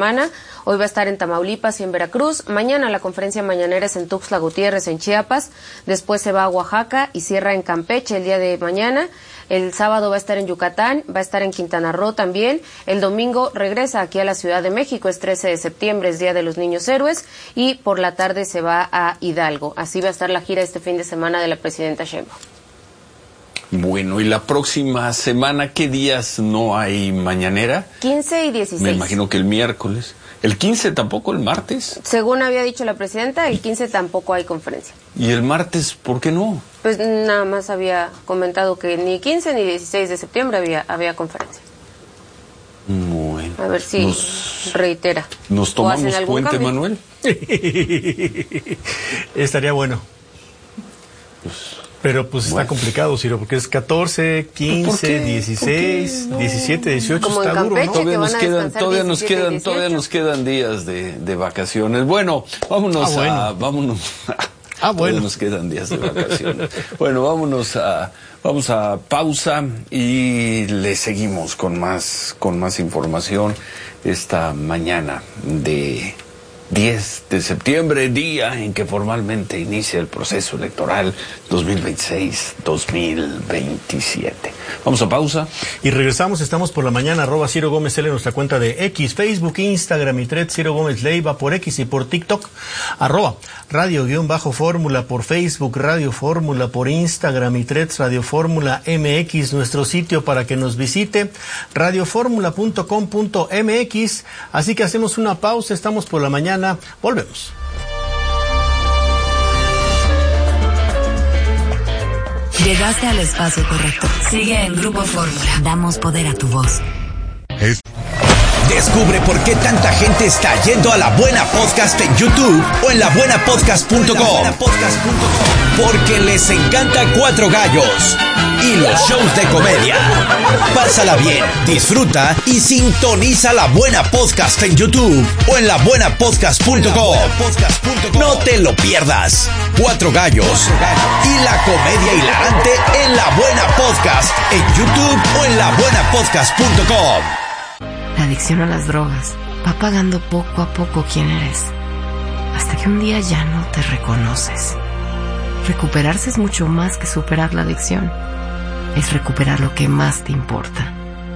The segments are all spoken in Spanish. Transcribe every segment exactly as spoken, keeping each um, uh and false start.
semana. Hoy va a estar en Tamaulipas y en Veracruz. Mañana la conferencia mañanera es en Tuxtla Gutiérrez, en Chiapas. Después se va a Oaxaca y cierra en Campeche el día de mañana. El sábado va a estar en Yucatán, va a estar en Quintana Roo también. El domingo regresa aquí a la Ciudad de México, es trece de septiembre, es Día de los Niños Héroes, y por la tarde se va a Hidalgo. Así va a estar la gira este fin de semana de la presidenta Sheinbaum. Bueno, y la próxima semana, ¿qué días no hay mañanera? quince y dieciséis. Me imagino que el miércoles. ¿El quince tampoco, el martes? Según había dicho la presidenta, el quince tampoco hay conferencia. ¿Y el martes por qué no? Pues nada más había comentado que ni quince ni dieciséis de septiembre había, había conferencia. Bueno. A ver si nos, reitera. ¿Nos tomamos puente, cambio? Manuel? Estaría bueno. Pues, Pero pues bueno. está complicado, Ciro, porque es catorce, quince, dieciséis, no? diecisiete, dieciocho, Como está duro, ¿no? Todavía nos quedan, todavía nos quedan, todavía nos quedan días de, de vacaciones. Bueno, vámonos ah, bueno. a, vámonos. Ah, bueno. Nos quedan días de vacaciones. Bueno, vámonos a, vamos a pausa y le seguimos con más, con más información esta mañana de diez de septiembre, día en que formalmente inicia el proceso electoral dos mil veintiséis dos mil veintisiete. Vamos a pausa. Y regresamos, estamos por la mañana, arroba Ciro Gómez L en nuestra cuenta de X, Facebook, Instagram y Thread, Ciro Gómez Leiva por X y por TikTok, arroba Radio guión bajo Fórmula por Facebook, Radio Fórmula por Instagram y Threads, Radio Fórmula M X, nuestro sitio para que nos visite, radio fórmula punto com punto m x. Así que hacemos una pausa, estamos por la mañana, volvemos. Llegaste al espacio correcto. Sigue en Grupo Fórmula. Damos poder a tu voz. Es... Descubre por qué tanta gente está yendo a La Buena Podcast en YouTube o en la buena podcast punto com. Porque les encanta Cuatro Gallos y los shows de comedia. Pásala bien, disfruta y sintoniza La Buena Podcast en YouTube o en la buena podcast punto com. No te lo pierdas. Cuatro Gallos y la comedia hilarante en La Buena Podcast en YouTube o en la buena podcast punto com. La adicción a las drogas va pagando poco a poco quién eres, hasta que un día ya no te reconoces. Recuperarse es mucho más que superar la adicción. Es recuperar lo que más te importa.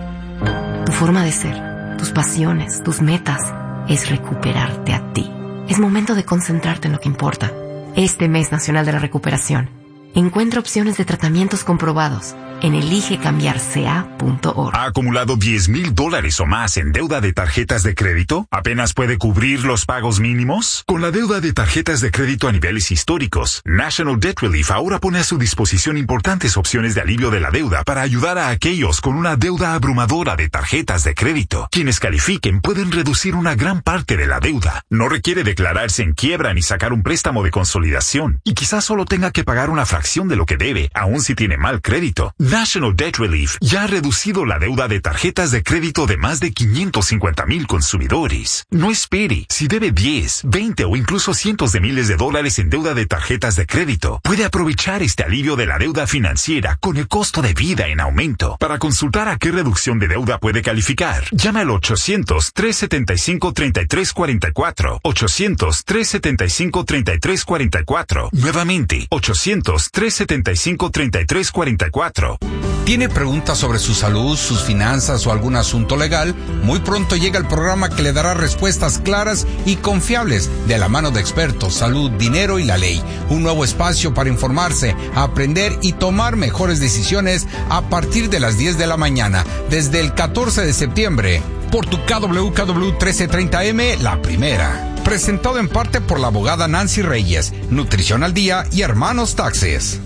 Tu forma de ser, tus pasiones, tus metas, es recuperarte a ti. Es momento de concentrarte en lo que importa. Este mes nacional de la recuperación, encuentra opciones de tratamientos comprobados en elige cambiar c a punto org. ¿Ha acumulado diez mil dólares o más en deuda de tarjetas de crédito? ¿Apenas puede cubrir los pagos mínimos? Con la deuda de tarjetas de crédito a niveles históricos, National Debt Relief ahora pone a su disposición importantes opciones de alivio de la deuda para ayudar a aquellos con una deuda abrumadora de tarjetas de crédito. Quienes califiquen pueden reducir una gran parte de la deuda. No requiere declararse en quiebra ni sacar un préstamo de consolidación. Y quizás solo tenga que pagar una fracción de lo que debe, aun si tiene mal crédito. National Debt Relief ya ha reducido la deuda de tarjetas de crédito de más de quinientos cincuenta mil consumidores. No espere. Si debe diez, veinte o incluso cientos de miles de dólares en deuda de tarjetas de crédito, puede aprovechar este alivio de la deuda financiera con el costo de vida en aumento. Para consultar a qué reducción de deuda puede calificar, llame al ochocientos, trescientos setenta y cinco, treinta y tres cuarenta y cuatro. ochocientos, trescientos setenta y cinco, treinta y tres cuarenta y cuatro. Nuevamente, ochocientos, trescientos setenta y cinco, treinta y tres cuarenta y cuatro. ¿Tiene preguntas sobre su salud, sus finanzas o algún asunto legal? Muy pronto llega el programa que le dará respuestas claras y confiables de la mano de expertos, salud, dinero y la ley. Un nuevo espacio para informarse, aprender y tomar mejores decisiones a partir de las diez de la mañana, desde el catorce de septiembre, por tu K W K W trece treinta M, La Primera. Presentado en parte por la abogada Nancy Reyes, Nutrición al Día y Hermanos Taxes.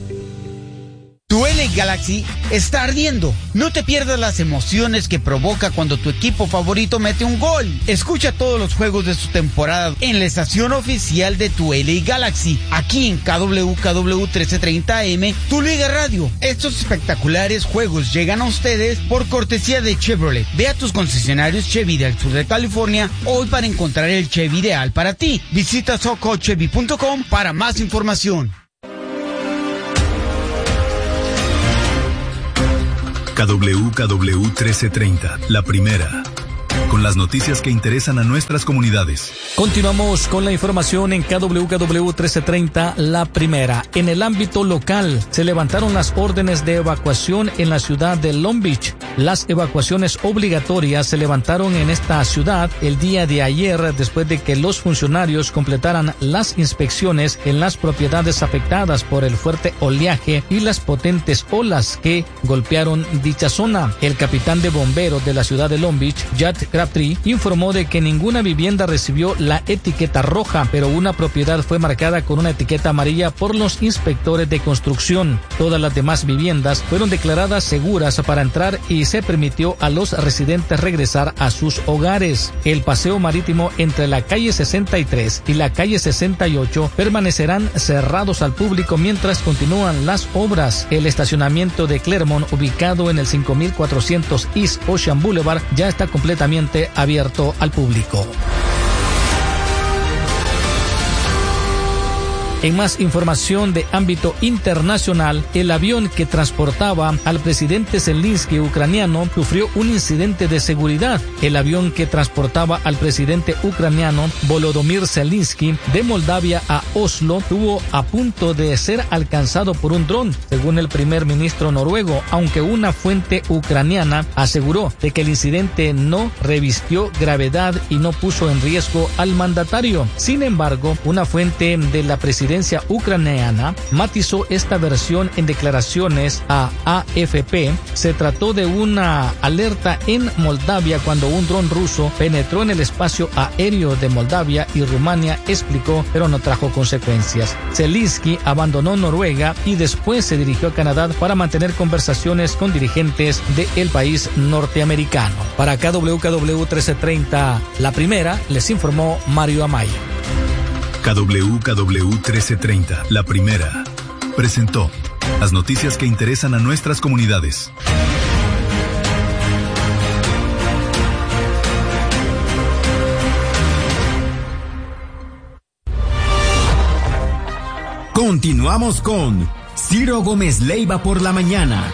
Tu L A Galaxy está ardiendo. No te pierdas las emociones que provoca cuando tu equipo favorito mete un gol. Escucha todos los juegos de su temporada en la estación oficial de tu L A Galaxy, aquí en K W K W trece treinta M, tu Liga Radio. Estos espectaculares juegos llegan a ustedes por cortesía de Chevrolet. Ve a tus concesionarios Chevy del sur de California hoy para encontrar el Chevy ideal para ti. Visita soco chevy punto com para más información. K W K W trece treinta, La Primera. con las noticias que interesan a nuestras comunidades. Continuamos con la información en K W K W trece treinta, la primera. En el ámbito local, se levantaron las órdenes de evacuación en la ciudad de Long Beach. Las evacuaciones obligatorias se levantaron en esta ciudad el día de ayer después de que los funcionarios completaran las inspecciones en las propiedades afectadas por el fuerte oleaje y las potentes olas que golpearon dicha zona. El capitán de bomberos de la ciudad de Long Beach, Jack Crabtree, informó de que ninguna vivienda recibió la etiqueta roja, pero una propiedad fue marcada con una etiqueta amarilla por los inspectores de construcción. Todas las demás viviendas fueron declaradas seguras para entrar y se permitió a los residentes regresar a sus hogares. El paseo marítimo entre la calle sesenta y tres y la calle sesenta y ocho permanecerán cerrados al público mientras continúan las obras. El estacionamiento de Clermont, ubicado en el cinco mil cuatrocientos East Ocean Boulevard, ya está completamente abierto al público. En más información de ámbito internacional, el avión que transportaba al presidente Zelensky ucraniano sufrió un incidente de seguridad. El avión que transportaba al presidente ucraniano Volodymyr Zelensky de Moldavia a Oslo estuvo a punto de ser alcanzado por un dron, según el primer ministro noruego, aunque una fuente ucraniana aseguró de que el incidente no revistió gravedad y no puso en riesgo al mandatario. Sin embargo, una fuente de la presidencia ucraniana matizó esta versión en declaraciones a A F P. Se trató de una alerta en Moldavia cuando un dron ruso penetró en el espacio aéreo de Moldavia y Rumania, explicó, pero no trajo consecuencias. Zelensky abandonó Noruega y después se dirigió a Canadá para mantener conversaciones con dirigentes del país norteamericano. Para K W K W trece treinta, la primera, les informó Mario Amaya. K W K W trece treinta, la primera, presentó las noticias que interesan a nuestras comunidades. Continuamos con Ciro Gómez Leiva por la mañana.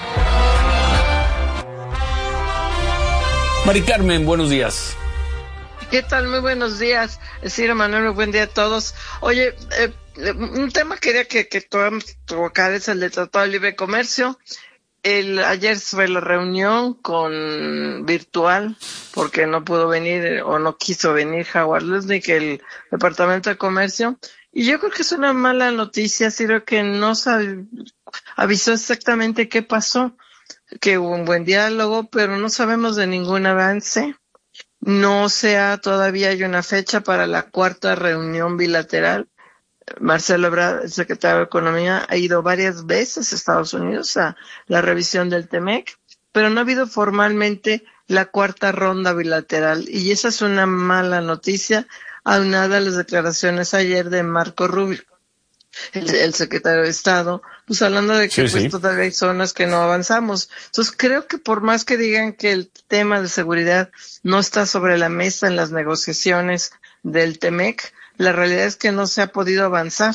Mari Carmen, buenos días. ¿Qué tal? Muy buenos días, Ciro Manuel, buen día a todos. Oye, eh, un tema que quería que, que podamos tocar es el de Tratado de Libre Comercio. El, ayer fue la reunión con virtual, porque no pudo venir o no quiso venir Howard Lutnick, el Departamento de Comercio. Y yo creo que es una mala noticia, Ciro, que no se avisó exactamente qué pasó, que hubo un buen diálogo, pero no sabemos de ningún avance. No sea todavía hay una fecha para la cuarta reunión bilateral. Marcelo Ebrard, el secretario de Economía, ha ido varias veces a Estados Unidos a la revisión del T M E C, pero no ha habido formalmente la cuarta ronda bilateral. Y esa es una mala noticia, aunada a las declaraciones ayer de Marco Rubio, el, el secretario de Estado, pues hablando de que sí, pues sí. todavía hay zonas que no avanzamos. Entonces creo que por más que digan que el tema de seguridad no está sobre la mesa en las negociaciones del T M E C, la realidad es que no se ha podido avanzar.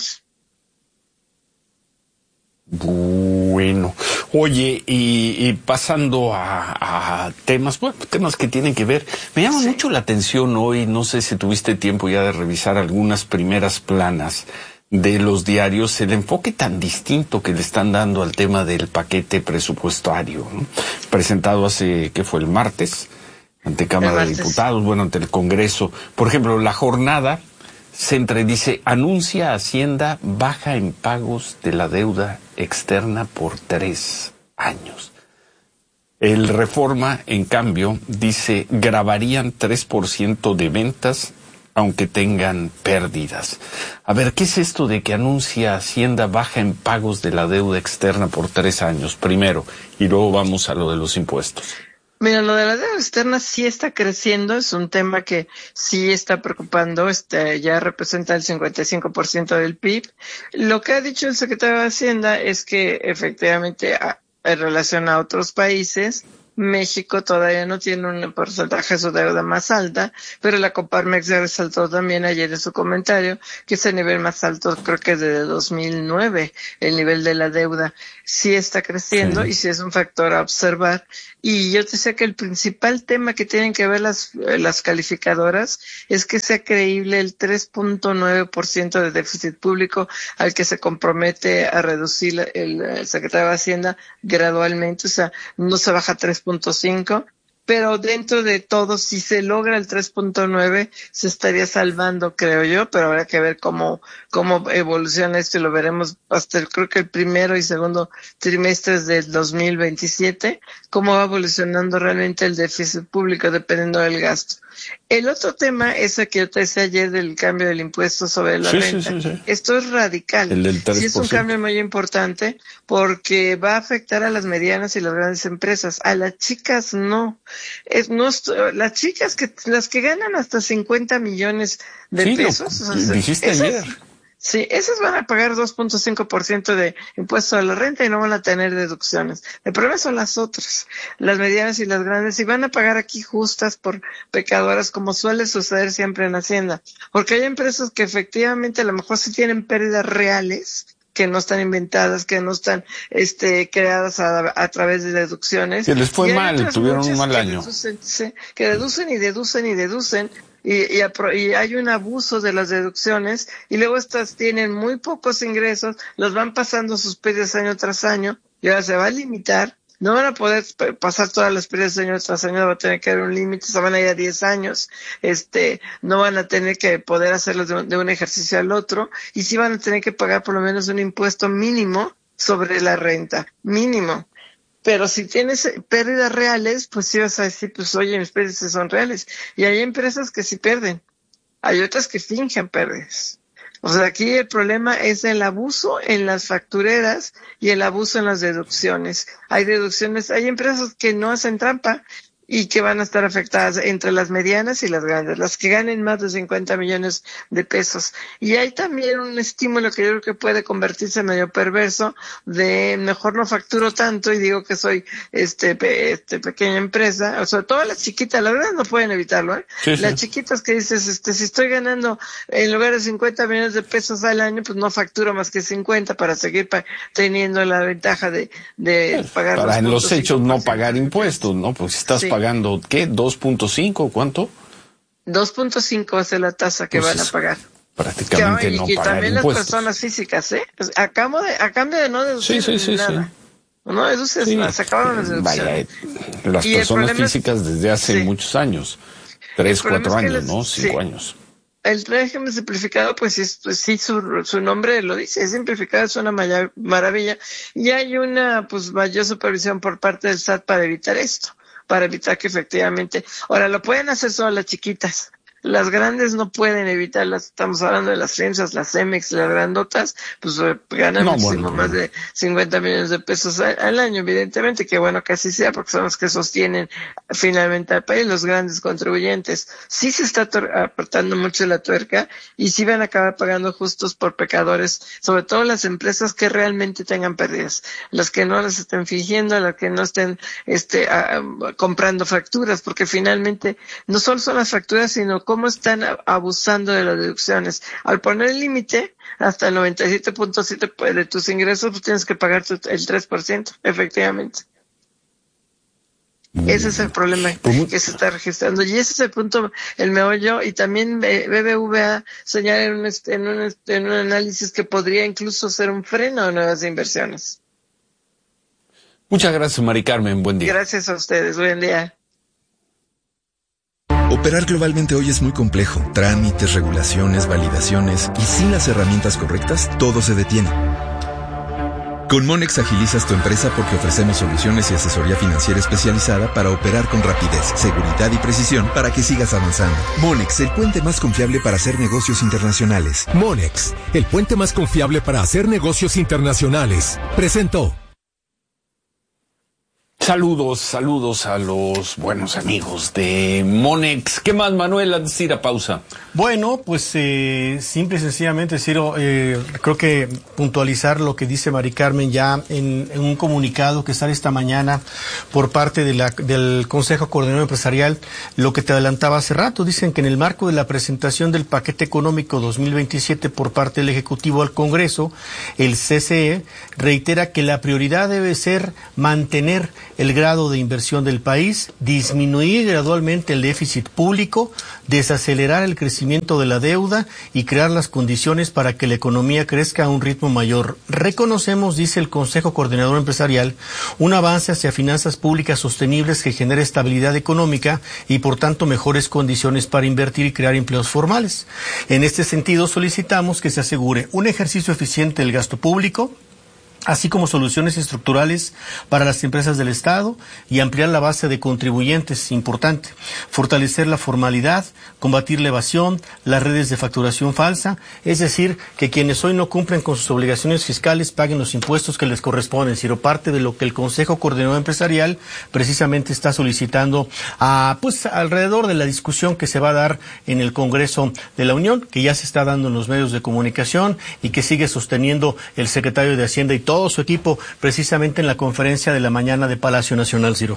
Bueno, oye, y, y pasando a, a temas, bueno, temas que tienen que ver, me llama sí. mucho la atención hoy, no sé si tuviste tiempo ya de revisar algunas primeras planas de los diarios, el enfoque tan distinto que le están dando al tema del paquete presupuestario, ¿no? Presentado hace, ¿qué fue? El martes, ante Cámara de Diputados, bueno, ante el Congreso. Por ejemplo, La Jornada se entredice, anuncia Hacienda baja en pagos de la deuda externa por tres años. El Reforma, en cambio, dice grabarían tres por ciento de ventas aunque tengan pérdidas. A ver, ¿qué es esto de que anuncia Hacienda baja en pagos de la deuda externa por tres años? Primero, y luego vamos a lo de los impuestos. Mira, lo de la deuda externa sí está creciendo, es un tema que sí está preocupando, este, ya representa el cincuenta y cinco por ciento del P I B. Lo que ha dicho el secretario de Hacienda es que efectivamente a, en relación a otros países México todavía no tiene un porcentaje de su deuda más alta, pero la Coparmex ya resaltó también ayer en su comentario que es el nivel más alto, creo que desde dos mil nueve, el nivel de la deuda sí está creciendo, sí, y sí es un factor a observar. Y yo te decía que el principal tema que tienen que ver las, las calificadoras es que sea creíble el tres punto nueve por ciento de déficit público al que se compromete a reducir el, el secretario de Hacienda gradualmente, o sea, no se baja a tres punto cinco, pero dentro de todo, si se logra el tres punto nueve, se estaría salvando, creo yo, pero habrá que ver cómo, cómo evoluciona esto y lo veremos hasta el, creo que el primero y segundo trimestres del dos mil veintisiete, cómo va evolucionando realmente el déficit público dependiendo del gasto. El otro tema es el que yo te decía ayer del cambio del impuesto sobre la sí, renta. Sí, sí, sí. Esto es radical. El del tres por ciento. Sí es un cambio muy importante porque va a afectar a las medianas y las grandes empresas. A las chicas no. Es, no las chicas que las que ganan hasta cincuenta millones de sí, pesos. Lo, o sea, dijiste esas, ayer. Sí, esas van a pagar dos punto cinco por ciento de impuesto a la renta y no van a tener deducciones. El problema son las otras, las medianas y las grandes, y van a pagar aquí justas por pecadoras, como suele suceder siempre en Hacienda. Porque hay empresas que efectivamente a lo mejor sí tienen pérdidas reales, que no están inventadas, que no están este creadas a, a través de deducciones. Que les fue mal, tuvieron un mal año. Deducen, sí, que deducen y deducen y deducen. Y, y, y hay un abuso de las deducciones y luego estas tienen muy pocos ingresos, los van pasando sus pérdidas año tras año y ahora se va a limitar, no van a poder pasar todas las pérdidas año tras año, va a tener que haber un límite, se van a ir a diez años, este, no van a tener que poder hacerlos de un, de un ejercicio al otro y sí van a tener que pagar por lo menos un impuesto mínimo sobre la renta, mínimo. Pero si tienes pérdidas reales, pues sí vas a decir, pues oye, mis pérdidas son reales. Y hay empresas que sí pierden. Hay otras que fingen pérdidas. O sea, aquí el problema es el abuso en las factureras y el abuso en las deducciones. Hay deducciones, hay empresas que no hacen trampa y que van a estar afectadas entre las medianas y las grandes, las que ganen más de cincuenta millones de pesos. Y hay también un estímulo que yo creo que puede convertirse en medio perverso de mejor no facturo tanto y digo que soy este, pe, este pequeña empresa, o sea, todas las chiquitas, las grandes no pueden evitarlo, ¿eh? Sí, sí. Las chiquitas que dices, este, si estoy ganando en lugar de cincuenta millones de pesos al año, pues no facturo más que cincuenta para seguir pa- teniendo la ventaja de, de pues, pagar para en los hechos no pagar impuestos, ¿no? Pues si estás sí. pagando pagando, ¿qué? ¿dos punto cinco? ¿Cuánto? dos punto cinco va a ser la tasa que pues van a pagar. Prácticamente que, no y pagar también impuestos. Las personas físicas, ¿eh? A cambio de, a cambio de no deducir sí, sí, sí, nada. Sí. No deduces, sí. Se acabaron las deducciones. Vaya, las y personas físicas es, desde hace sí. muchos años. Tres, cuatro años, les, ¿no? Cinco sí. años. El régimen simplificado, pues, es, pues sí, su, su nombre lo dice, es simplificado, es una maya, maravilla. Y hay una, pues, mayor supervisión por parte del S A T para evitar esto. Para evitar que efectivamente, ahora lo pueden hacer solo las chiquitas, las grandes no pueden evitarlas, estamos hablando de las FEMSAs, las CEMEX, las grandotas, pues ganan no, muchísimo bueno, más bueno. de cincuenta millones de pesos al, al año, evidentemente, que bueno que así sea, porque son los que sostienen finalmente al país, los grandes contribuyentes. Sí se está tor- apretando mucho la tuerca y sí van a acabar pagando justos por pecadores, sobre todo las empresas que realmente tengan pérdidas, las que no las estén fingiendo, las que no estén este a, a, comprando facturas, porque finalmente no solo son las facturas, sino cómo están abusando de las deducciones. Al poner el límite, hasta el noventa y siete punto siete de tus ingresos, pues tienes que pagar el tres por ciento, efectivamente. Ese es el problema que se está registrando. Y ese es el punto, el meollo. Y también B B V A señala en un, en un, en un análisis que podría incluso ser un freno a nuevas inversiones. Muchas gracias, Mari Carmen. Buen día. Gracias a ustedes. Buen día. Operar globalmente hoy es muy complejo. Trámites, regulaciones, validaciones y sin las herramientas correctas, todo se detiene. Con Monex agilizas tu empresa porque ofrecemos soluciones y asesoría financiera especializada para operar con rapidez, seguridad y precisión para que sigas avanzando. Monex, el puente más confiable para hacer negocios internacionales. Monex, el puente más confiable para hacer negocios internacionales. Presentó. Saludos, saludos a los buenos amigos de Monex. ¿Qué más, Manuel, antes de ir a pausa? Bueno, pues eh, simple y sencillamente, Ciro, eh, creo que puntualizar lo que dice Mari Carmen ya en, en un comunicado que sale esta mañana por parte de la, del Consejo Coordinador Empresarial, lo que te adelantaba hace rato. Dicen que en el marco de la presentación del paquete económico dos mil veintisiete por parte del Ejecutivo al Congreso, el C C E reitera que la prioridad debe ser mantener el grado de inversión del país, disminuir gradualmente el déficit público, desacelerar el crecimiento de la deuda y crear las condiciones para que la economía crezca a un ritmo mayor. Reconocemos, dice el Consejo Coordinador Empresarial, un avance hacia finanzas públicas sostenibles que genere estabilidad económica y, por tanto, mejores condiciones para invertir y crear empleos formales. En este sentido, solicitamos que se asegure un ejercicio eficiente del gasto público, así como soluciones estructurales para las empresas del Estado y ampliar la base de contribuyentes, importante, fortalecer la formalidad, combatir la evasión, las redes de facturación falsa, es decir, que quienes hoy no cumplen con sus obligaciones fiscales paguen los impuestos que les corresponden, sino parte de lo que el Consejo Coordinador Empresarial precisamente está solicitando a, pues, alrededor de la discusión que se va a dar en el Congreso de la Unión, que ya se está dando en los medios de comunicación y que sigue sosteniendo el secretario de Hacienda y todo su equipo, precisamente en la conferencia de la mañana de Palacio Nacional, Ciro.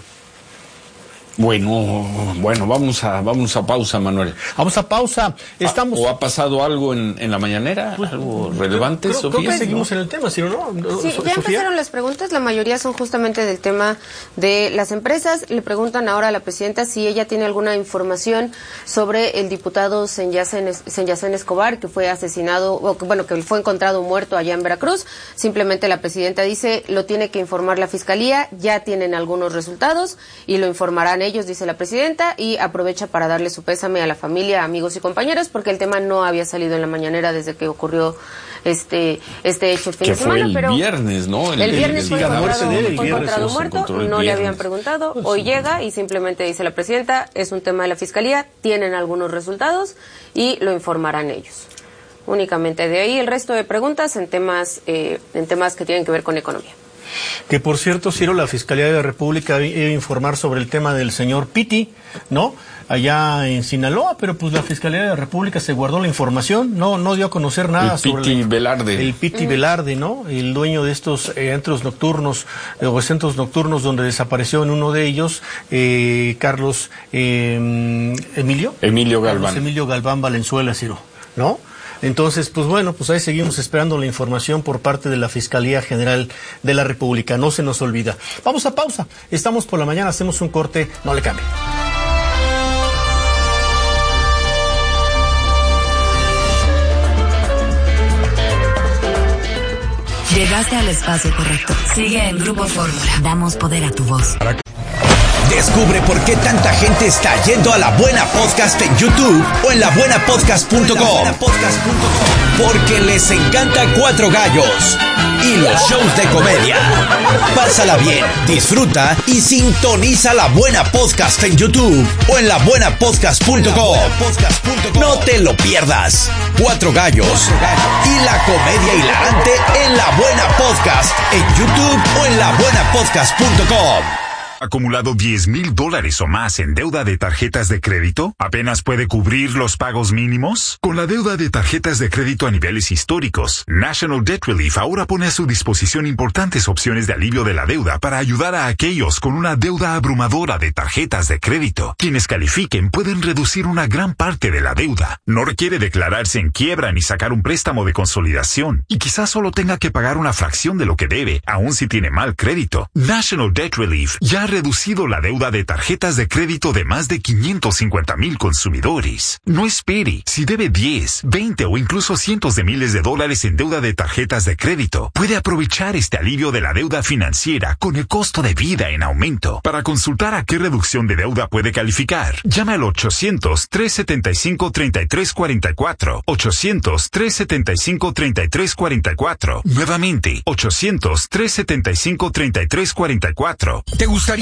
Bueno, bueno, vamos a vamos a pausa, Manuel. Vamos a pausa. Estamos. ¿O ha pasado algo en, en la mañanera? Pues, ¿algo relevante, creo, Sofía? Creo que seguimos ¿no? en el tema, Ciro, ¿no? Sí, ya empezaron las preguntas. La mayoría son justamente del tema de las empresas. Le preguntan ahora a la presidenta si ella tiene alguna información sobre el diputado Senyacen Escobar, que fue asesinado, o que, bueno, que fue encontrado muerto allá en Veracruz. Simplemente la presidenta dice, lo tiene que informar la Fiscalía, ya tienen algunos resultados y lo informarán ellos, dice la presidenta, y aprovecha para darle su pésame a la familia, amigos y compañeros, porque el tema no había salido en la mañanera desde que ocurrió este este hecho el fin de semana. Que fue el pero viernes, ¿no? El, el viernes fue encontrado, de fue encontrado muerto, no le habían preguntado, pues hoy sí. llega y simplemente dice la presidenta, es un tema de la Fiscalía, tienen algunos resultados y lo informarán ellos. Únicamente de ahí el resto de preguntas en temas eh, en temas que tienen que ver con economía. Que por cierto, Ciro, la Fiscalía de la República iba a informar sobre el tema del señor Piti, ¿no? Allá en Sinaloa, pero pues la Fiscalía de la República se guardó la información, no no dio a conocer nada el sobre Piti el, Velarde. el Piti mm. Velarde, ¿no? El dueño de estos eh, antros nocturnos eh, o centros nocturnos donde desapareció en uno de ellos eh, Carlos eh, Emilio Emilio Galván. Carlos Emilio Galván Valenzuela, Ciro, ¿no? Entonces, pues bueno, pues ahí seguimos esperando la información por parte de la Fiscalía General de la República. No se nos olvida. Vamos a pausa. Estamos por la mañana, hacemos un corte. No le cambie. Llegaste al espacio correcto. Sigue en Grupo Fórmula. Damos poder a tu voz. Descubre por qué tanta gente está yendo a La Buena Podcast en YouTube o en la buena podcast punto com. Porque les encanta Cuatro Gallos y los shows de comedia. Pásala bien, disfruta y sintoniza La Buena Podcast en YouTube o en la buena podcast punto com. No te lo pierdas. Cuatro Gallos y la comedia hilarante en La Buena Podcast en YouTube o en la buena podcast punto com. ¿Acumulado diez mil dólares o más en deuda de tarjetas de crédito? ¿Apenas puede cubrir los pagos mínimos? Con la deuda de tarjetas de crédito a niveles históricos, National Debt Relief ahora pone a su disposición importantes opciones de alivio de la deuda para ayudar a aquellos con una deuda abrumadora de tarjetas de crédito. Quienes califiquen pueden reducir una gran parte de la deuda. No requiere declararse en quiebra ni sacar un préstamo de consolidación. Y quizás solo tenga que pagar una fracción de lo que debe, aun si tiene mal crédito. National Debt Relief ya ha reducido la deuda de tarjetas de crédito de más de quinientos cincuenta mil consumidores. No espere. Si debe diez, veinte o incluso cientos de miles de dólares en deuda de tarjetas de crédito, puede aprovechar este alivio de la deuda financiera con el costo de vida en aumento. Para consultar a qué reducción de deuda puede calificar, llame al ochocientos, trescientos setenta y cinco, treinta y tres cuarenta y cuatro. ochocientos, trescientos setenta y cinco, treinta y tres cuarenta y cuatro. Nuevamente, ochocientos, trescientos setenta y cinco, treinta y tres cuarenta y cuatro. ¿Te gustaría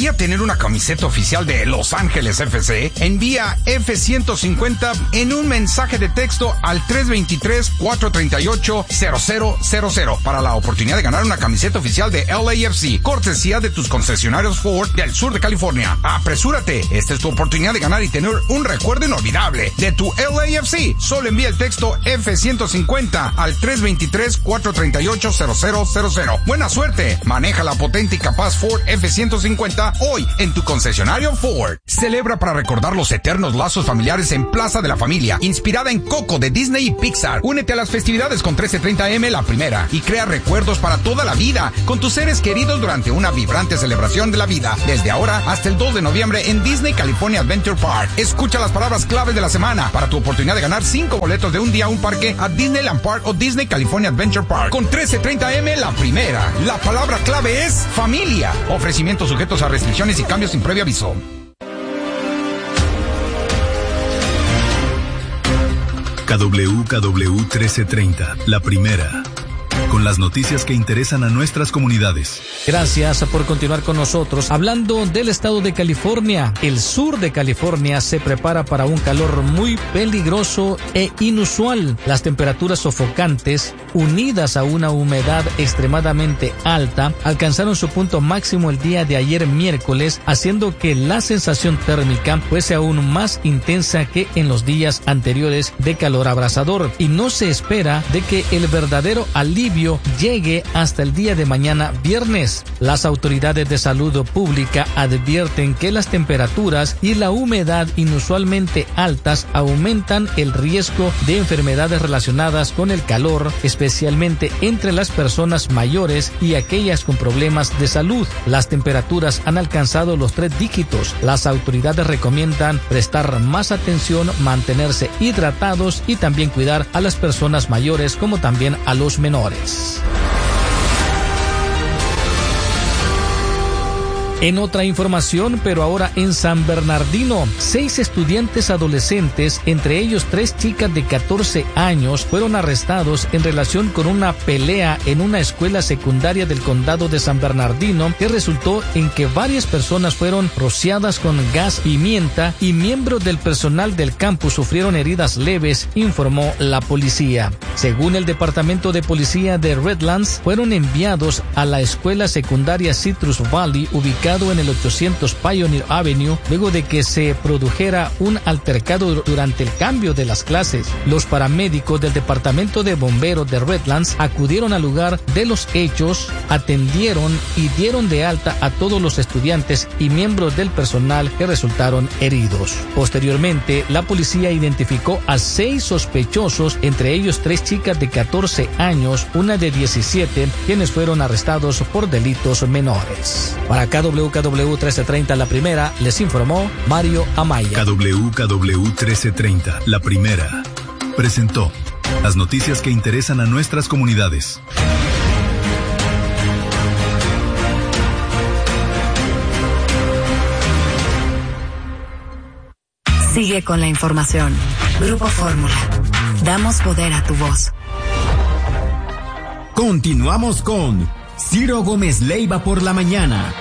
gustaría tener una camiseta oficial de Los Ángeles F C? Envía F ciento cincuenta en un mensaje de texto al tres dos tres, cuatro tres ocho, cero cero cero cero para la oportunidad de ganar una camiseta oficial de L A F C, cortesía de tus concesionarios Ford del sur de California. Apresúrate, esta es tu oportunidad de ganar y tener un recuerdo inolvidable de tu L A F C. Solo envía el texto F ciento cincuenta al tres dos tres, cuatro tres ocho, cero cero cero cero. Buena suerte, maneja la potente y capaz Ford F ciento cincuenta hoy en tu concesionario Ford. Celebra para recordar los eternos lazos familiares en Plaza de la Familia, inspirada en Coco de Disney y Pixar. Únete a las festividades con trece treinta eme La Primera y crea recuerdos para toda la vida con tus seres queridos durante una vibrante celebración de la vida. Desde ahora hasta el dos de noviembre en Disney California Adventure Park. Escucha las palabras claves de la semana para tu oportunidad de ganar cinco boletos de un día a un parque a Disneyland Park o Disney California Adventure Park. Con trece treinta eme La Primera. La palabra clave es familia. Ofrecimientos sujetos a restricciones y cambios sin previo aviso. K W K W trece treinta, La Primera. Con las noticias que interesan a nuestras comunidades. Gracias por continuar con nosotros. Hablando del estado de California, el sur de California se prepara para un calor muy peligroso e inusual. Las temperaturas sofocantes, unidas a una humedad extremadamente alta, alcanzaron su punto máximo el día de ayer miércoles, haciendo que la sensación térmica fuese aún más intensa que en los días anteriores de calor abrasador. Y no se espera de que el verdadero alivio llegue hasta el día de mañana viernes. Las autoridades de salud pública advierten que las temperaturas y la humedad inusualmente altas aumentan el riesgo de enfermedades relacionadas con el calor, especialmente entre las personas mayores y aquellas con problemas de salud. Las temperaturas han alcanzado los tres dígitos. Las autoridades recomiendan prestar más atención, mantenerse hidratados y también cuidar a las personas mayores como también a los menores. En otra información, pero ahora en San Bernardino, seis estudiantes adolescentes, entre ellos tres chicas de catorce años, fueron arrestados en relación con una pelea en una escuela secundaria del condado de San Bernardino que resultó en que varias personas fueron rociadas con gas pimienta y miembros del personal del campus sufrieron heridas leves, informó la policía. Según el Departamento de Policía de Redlands, fueron enviados a la escuela secundaria Citrus Valley, ubicada en el ochocientos Pioneer Avenue, luego de que se produjera un altercado durante el cambio de las clases. Los paramédicos del Departamento de Bomberos de Redlands acudieron al lugar de los hechos, atendieron y dieron de alta a todos los estudiantes y miembros del personal que resultaron heridos. Posteriormente, la policía identificó a seis sospechosos, entre ellos tres chicas de catorce años, una de diecisiete, quienes fueron arrestados por delitos menores. Para K W K W trece treinta La Primera, les informó Mario Amaya. K W K W trece treinta La Primera presentó las noticias que interesan a nuestras comunidades. Sigue con la información. Grupo Fórmula. Damos poder a tu voz. Continuamos con Ciro Gómez Leiva por la mañana.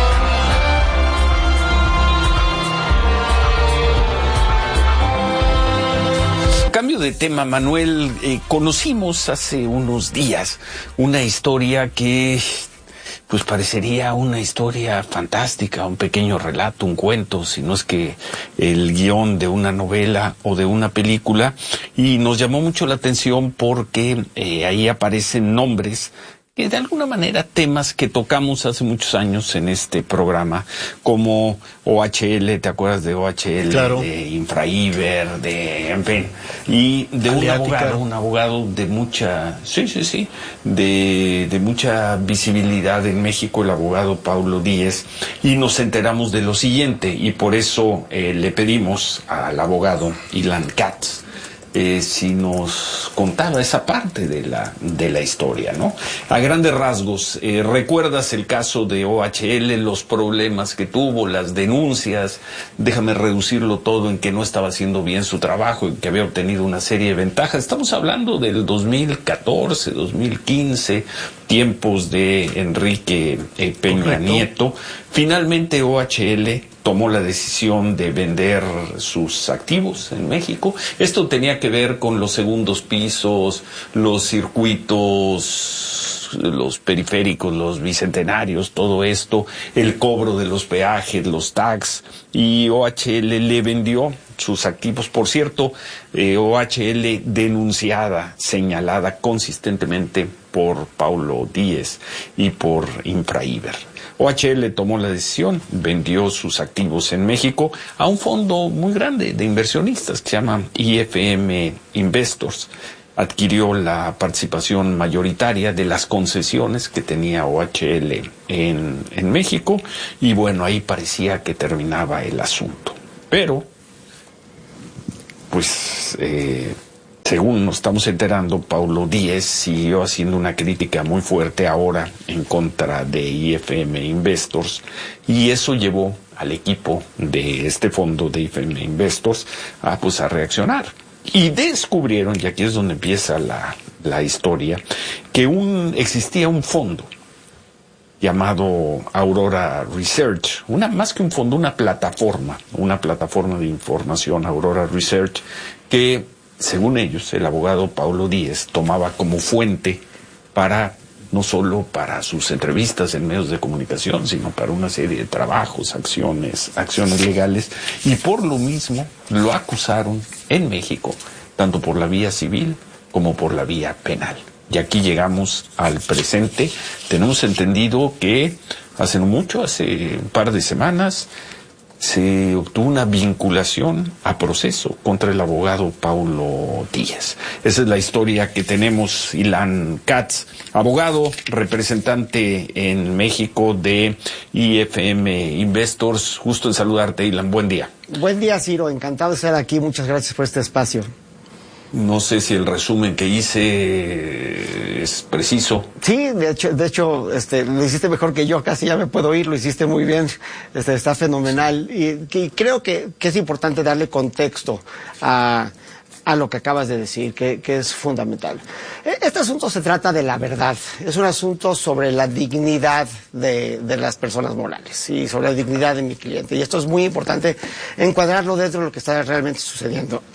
Cambio de tema, Manuel. Eh, conocimos hace unos días una historia que pues parecería una historia fantástica, un pequeño relato, un cuento, si no es que el guión de una novela o de una película, y nos llamó mucho la atención porque eh, ahí aparecen nombres que de alguna manera temas que tocamos hace muchos años en este programa, como O H L, ¿te acuerdas de O H L? Claro. De Infraiber, de, en fin, y de un abogado, un abogado de mucha, sí, sí, sí, de, de mucha visibilidad en México, el abogado Paulo Díez, y nos enteramos de lo siguiente, y por eso eh, le pedimos al abogado Ilan Katz, eh, si nos contaba esa parte de la, de la historia, ¿no? A grandes rasgos, eh, ¿recuerdas el caso de O H L, los problemas que tuvo, las denuncias? Déjame reducirlo todo en que no estaba haciendo bien su trabajo y que había obtenido una serie de ventajas. Estamos hablando del dos mil catorce, dos mil quince, tiempos de Enrique eh, Peña Correcto. Nieto. Finalmente O H L tomó la decisión de vender sus activos en México. Esto tenía que ver con los segundos pisos, los circuitos, los periféricos, los bicentenarios, todo esto, el cobro de los peajes, los tags, y O H L le vendió sus activos. Por cierto, eh, O H L denunciada, señalada consistentemente por Paulo Díez y por Infraiber. O H L tomó la decisión, vendió sus activos en México a un fondo muy grande de inversionistas que se llama I F M Investors. Adquirió la participación mayoritaria de las concesiones que tenía O H L en, en México, y bueno, ahí parecía que terminaba el asunto. Pero, pues, eh, según nos estamos enterando, Paulo Díez siguió haciendo una crítica muy fuerte ahora en contra de I F M Investors, y eso llevó al equipo de este fondo de I F M Investors a, pues, a reaccionar. Y descubrieron, y aquí es donde empieza la, la historia, que un, existía un fondo llamado Aurora Research, una, más que un fondo, una plataforma, una plataforma de información, Aurora Research, que, según ellos, el abogado Paulo Díez tomaba como fuente para, no solo para sus entrevistas en medios de comunicación, sino para una serie de trabajos, acciones, acciones legales, y por lo mismo lo acusaron en México, tanto por la vía civil como por la vía penal. Y aquí llegamos al presente. Tenemos entendido que hace no mucho, hace un par de semanas, se obtuvo una vinculación a proceso contra el abogado Paulo Díez. Esa es la historia que tenemos. Ilan Katz, abogado, representante en México de I F M Investors. Justo en saludarte, Ilan. Buen día. Buen día, Ciro. Encantado de estar aquí. Muchas gracias por este espacio. No sé si el resumen que hice es preciso. Sí, de hecho, de hecho, este, lo hiciste mejor que yo, casi ya me puedo ir, lo hiciste muy bien, este, está fenomenal. Y, y creo que, que es importante darle contexto a, a lo que acabas de decir, que, que es fundamental. Este asunto se trata de la verdad, es un asunto sobre la dignidad de, de las personas morales y sobre la dignidad de mi cliente. Y esto es muy importante encuadrarlo dentro de lo que está realmente sucediendo.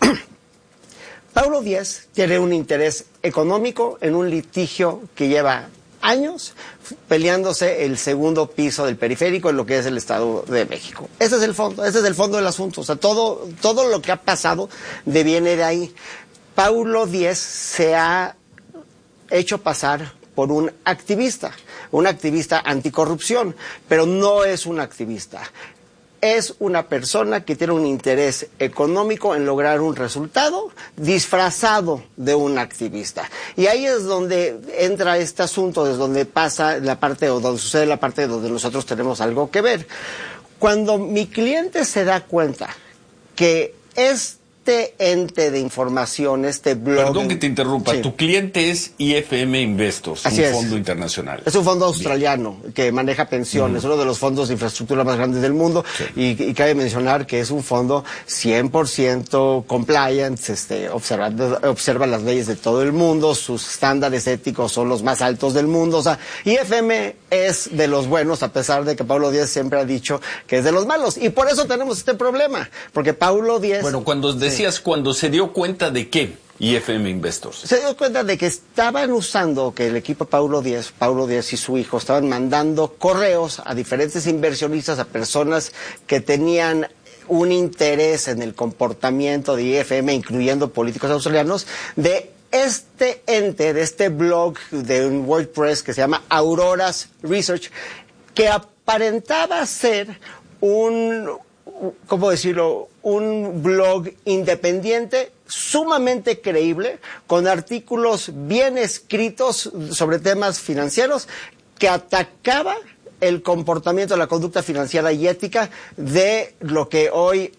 Paulo Díez tiene un interés económico en un litigio que lleva años peleándose el segundo piso del periférico en lo que es el Estado de México. Ese es el fondo, ese es el fondo del asunto. O sea, todo, todo lo que ha pasado deviene de ahí. Paulo Díez se ha hecho pasar por un activista, un activista anticorrupción, pero no es un activista. Es una persona que tiene un interés económico en lograr un resultado disfrazado de un activista. Y ahí es donde entra este asunto, es donde pasa la parte, o donde sucede la parte donde nosotros tenemos algo que ver. Cuando mi cliente se da cuenta que es este ente de información, este blog... Perdón que te interrumpa, sí. Tu cliente es I F M Investors, Así un es. fondo internacional. Es un fondo australiano Bien. que maneja pensiones, uh-huh. uno de los fondos de infraestructura más grandes del mundo, sí. y, y cabe mencionar que es un fondo cien por ciento compliant, este, observa, observa las leyes de todo el mundo, sus estándares éticos son los más altos del mundo. O sea, I F M es de los buenos, a pesar de que Paulo Díez siempre ha dicho que es de los malos, y por eso tenemos este problema, porque Paulo Díez... Bueno, cuando decías, sí. cuando se dio cuenta de qué, I F M Investors. Se dio cuenta de que estaban usando, que el equipo Paulo Díez, Paulo Díez y su hijo, estaban mandando correos a diferentes inversionistas, a personas que tenían un interés en el comportamiento de I F M, incluyendo políticos australianos, de este ente, de este blog de un WordPress que se llama Auroras Research, que aparentaba ser un, ¿cómo decirlo?, un blog independiente, sumamente creíble, con artículos bien escritos sobre temas financieros, que atacaba el comportamiento, la conducta financiera y ética de lo que hoy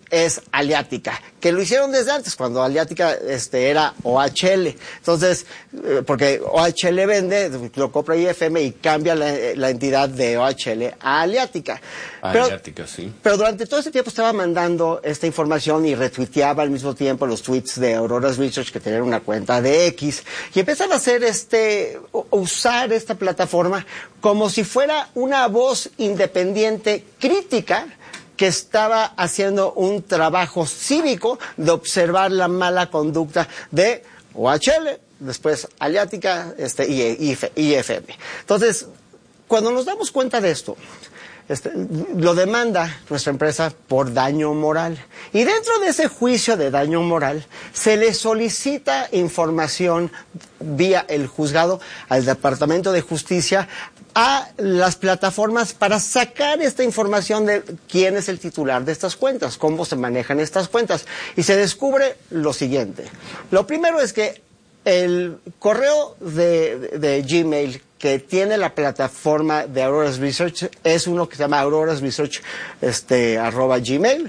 es Aliática, que lo hicieron desde antes, cuando Aliática este, era O H L. Entonces, eh, porque O H L vende, lo compra I F M y cambia la, la entidad de O H L a Aliática. Pero, Aliática, sí. Pero durante todo ese tiempo estaba mandando esta información y retuiteaba al mismo tiempo los tweets de Aurora's Research, que tenían una cuenta de X, y empiezan a hacer este, usar esta plataforma como si fuera una voz independiente crítica que estaba haciendo un trabajo cívico de observar la mala conducta de O H L, después Aliática este, y I F M. Entonces, cuando nos damos cuenta de esto, este, lo demanda nuestra empresa por daño moral. Y dentro de ese juicio de daño moral, se le solicita información vía el juzgado al Departamento de Justicia a las plataformas para sacar esta información de quién es el titular de estas cuentas, cómo se manejan estas cuentas. Y se descubre lo siguiente. Lo primero es que el correo de, de, de Gmail que tiene la plataforma de Aurora's Research es uno que se llama Aurora's Research este, arroba Gmail.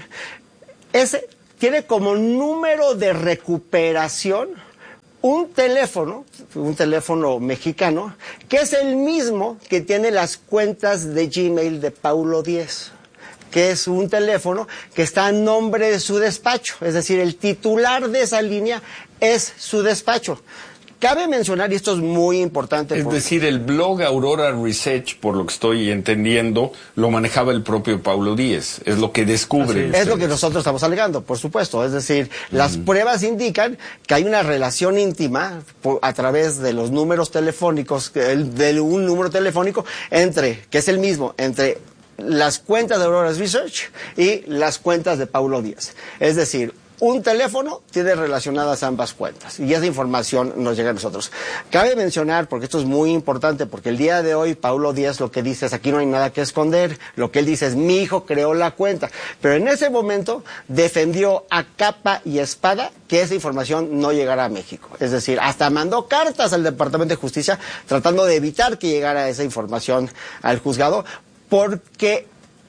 Ese tiene como número de recuperación un teléfono, un teléfono mexicano, que es el mismo que tiene las cuentas de Gmail de Paulo Díez, que es un teléfono que está a nombre de su despacho, es decir, el titular de esa línea es su despacho. Cabe mencionar, y esto es muy importante... Es porque... decir, el blog Aurora Research, por lo que estoy entendiendo, lo manejaba el propio Paulo Díez. Es lo que descubre. Es, es lo que nosotros estamos alegando, por supuesto. Es decir, mm. las pruebas indican que hay una relación íntima por, a través de los números telefónicos, el, de un número telefónico, entre, que es el mismo, entre las cuentas de Aurora's Research y las cuentas de Paulo Díez. Es decir, un teléfono tiene relacionadas ambas cuentas y esa información nos llega a nosotros. Cabe mencionar, porque esto es muy importante, porque el día de hoy Paulo Díaz lo que dice es aquí no hay nada que esconder, lo que él dice es mi hijo creó la cuenta, pero en ese momento defendió a capa y espada que esa información no llegara a México. Es decir, hasta mandó cartas al Departamento de Justicia tratando de evitar que llegara esa información al juzgado, porque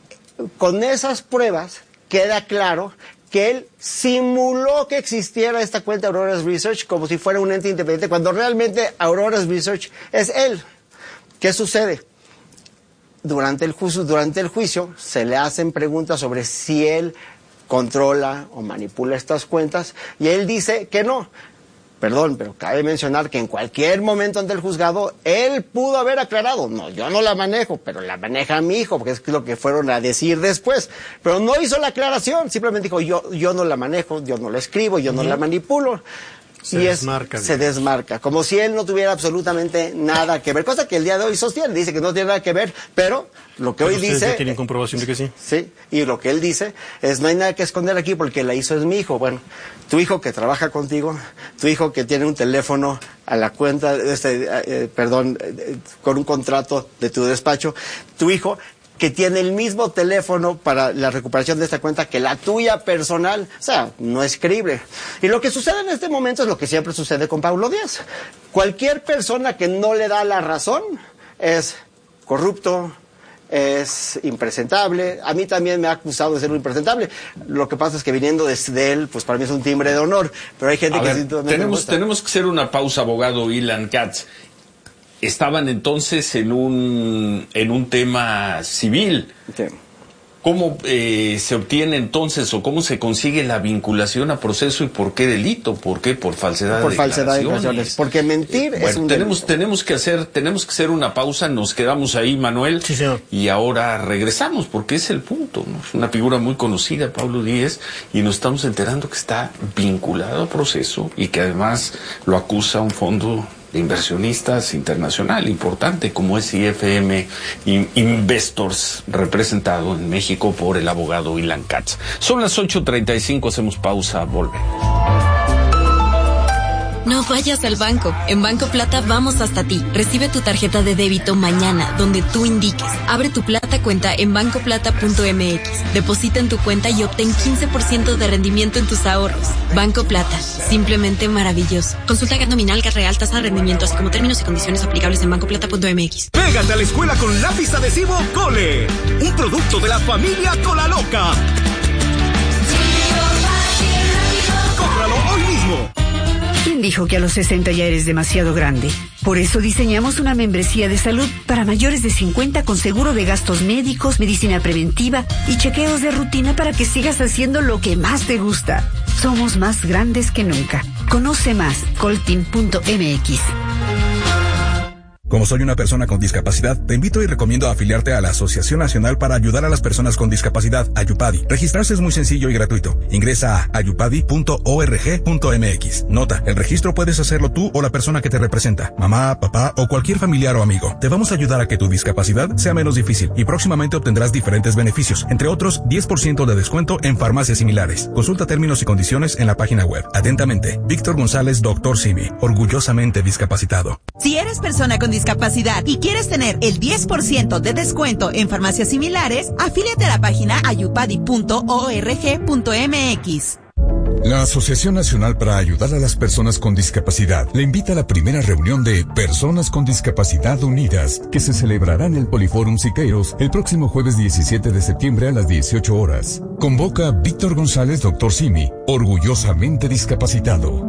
con esas pruebas queda claro que él simuló que existiera esta cuenta Aurora's Research como si fuera un ente independiente, cuando realmente Aurora's Research es él. ¿Qué sucede? Durante el juicio, durante el juicio se le hacen preguntas sobre si él controla o manipula estas cuentas y él dice que no. Perdón, pero cabe mencionar que en cualquier momento ante el juzgado, él pudo haber aclarado, no, yo no la manejo, pero la maneja mi hijo, porque es lo que fueron a decir después. Pero no hizo la aclaración, simplemente dijo, yo, yo no la manejo, yo no la escribo, yo no uh-huh. la manipulo. Se y desmarca. Es, se desmarca, como si él no tuviera absolutamente nada que ver, cosa que el día de hoy sostiene, dice que no tiene nada que ver, pero lo que pero hoy dice... Ya tienen comprobación de que sí. Sí, y lo que él dice es, no hay nada que esconder aquí porque la hizo es mi hijo. Bueno, tu hijo que trabaja contigo, tu hijo que tiene un teléfono a la cuenta, este, eh, perdón, eh, con un contrato de tu despacho, tu hijo que tiene el mismo teléfono para la recuperación de esta cuenta que la tuya personal, o sea, no es creíble. Y lo que sucede en este momento es lo que siempre sucede con Paulo Díaz. Cualquier persona que no le da la razón es corrupto, es impresentable. A mí también me ha acusado de ser un impresentable. Lo que pasa es que viniendo desde él, pues para mí es un timbre de honor. Pero hay gente A que ver, sí, tenemos, tenemos que hacer una pausa, abogado Ilan Katz. Estaban entonces en un, en un tema civil. Sí. ¿Cómo eh, se obtiene entonces o cómo se consigue la vinculación a proceso y por qué delito? ¿Por qué? Por falsedad Por de falsedad de declaraciones. declaraciones. Porque mentir Eh, es bueno, un tenemos, delito. tenemos que hacer, tenemos que hacer una pausa, nos quedamos ahí, Manuel. Sí, señor. Y ahora regresamos, porque es el punto, ¿no? Es una figura muy conocida, Paulo Díez, y nos estamos enterando que está vinculado a proceso y que además lo acusa un fondo de inversionistas internacional importante como es I F M Investors, representado en México por el abogado Ilan Katz. Son las ocho treinta y cinco, hacemos pausa, volvemos. No vayas al banco. En Banco Plata vamos hasta ti. Recibe tu tarjeta de débito mañana, donde tú indiques. Abre tu Plata cuenta en banco plata punto m x. Deposita en tu cuenta y obtén quince por ciento de rendimiento en tus ahorros. Banco Plata. Simplemente maravilloso. Consulta G A T nominal, G A T real, tasa de rendimiento, así como términos y condiciones aplicables en banco plata punto m x. Pégate a la escuela con lápiz adhesivo Cole. Un producto de la familia Cola Loca. dijo que a los sesenta ya eres demasiado grande? Por eso diseñamos una membresía de salud para mayores de cincuenta con seguro de gastos médicos, medicina preventiva y chequeos de rutina para que sigas haciendo lo que más te gusta. Somos más grandes que nunca. Conoce más, coltin punto m x. Como soy una persona con discapacidad, te invito y recomiendo afiliarte a la Asociación Nacional para Ayudar a las Personas con Discapacidad, Ayupadi. Registrarse es muy sencillo y gratuito. Ingresa a ayupadi punto org punto m x. Nota, el registro puedes hacerlo tú o la persona que te representa, mamá, papá o cualquier familiar o amigo. Te vamos a ayudar a que tu discapacidad sea menos difícil y próximamente obtendrás diferentes beneficios, entre otros diez por ciento de descuento en farmacias similares. Consulta términos y condiciones en la página web. Atentamente, Víctor González, doctor Simi, orgullosamente discapacitado. Si eres persona con discapacidad y quieres tener el diez por ciento de descuento en farmacias similares, afíliate a la página ayupadi punto org punto m x. La Asociación Nacional para Ayudar a las Personas con Discapacidad le invita a la primera reunión de Personas con Discapacidad Unidas, que se celebrará en el Poliforum Siqueiros el próximo jueves diecisiete de septiembre a las dieciocho horas. Convoca Víctor González, doctor Simi, orgullosamente discapacitado.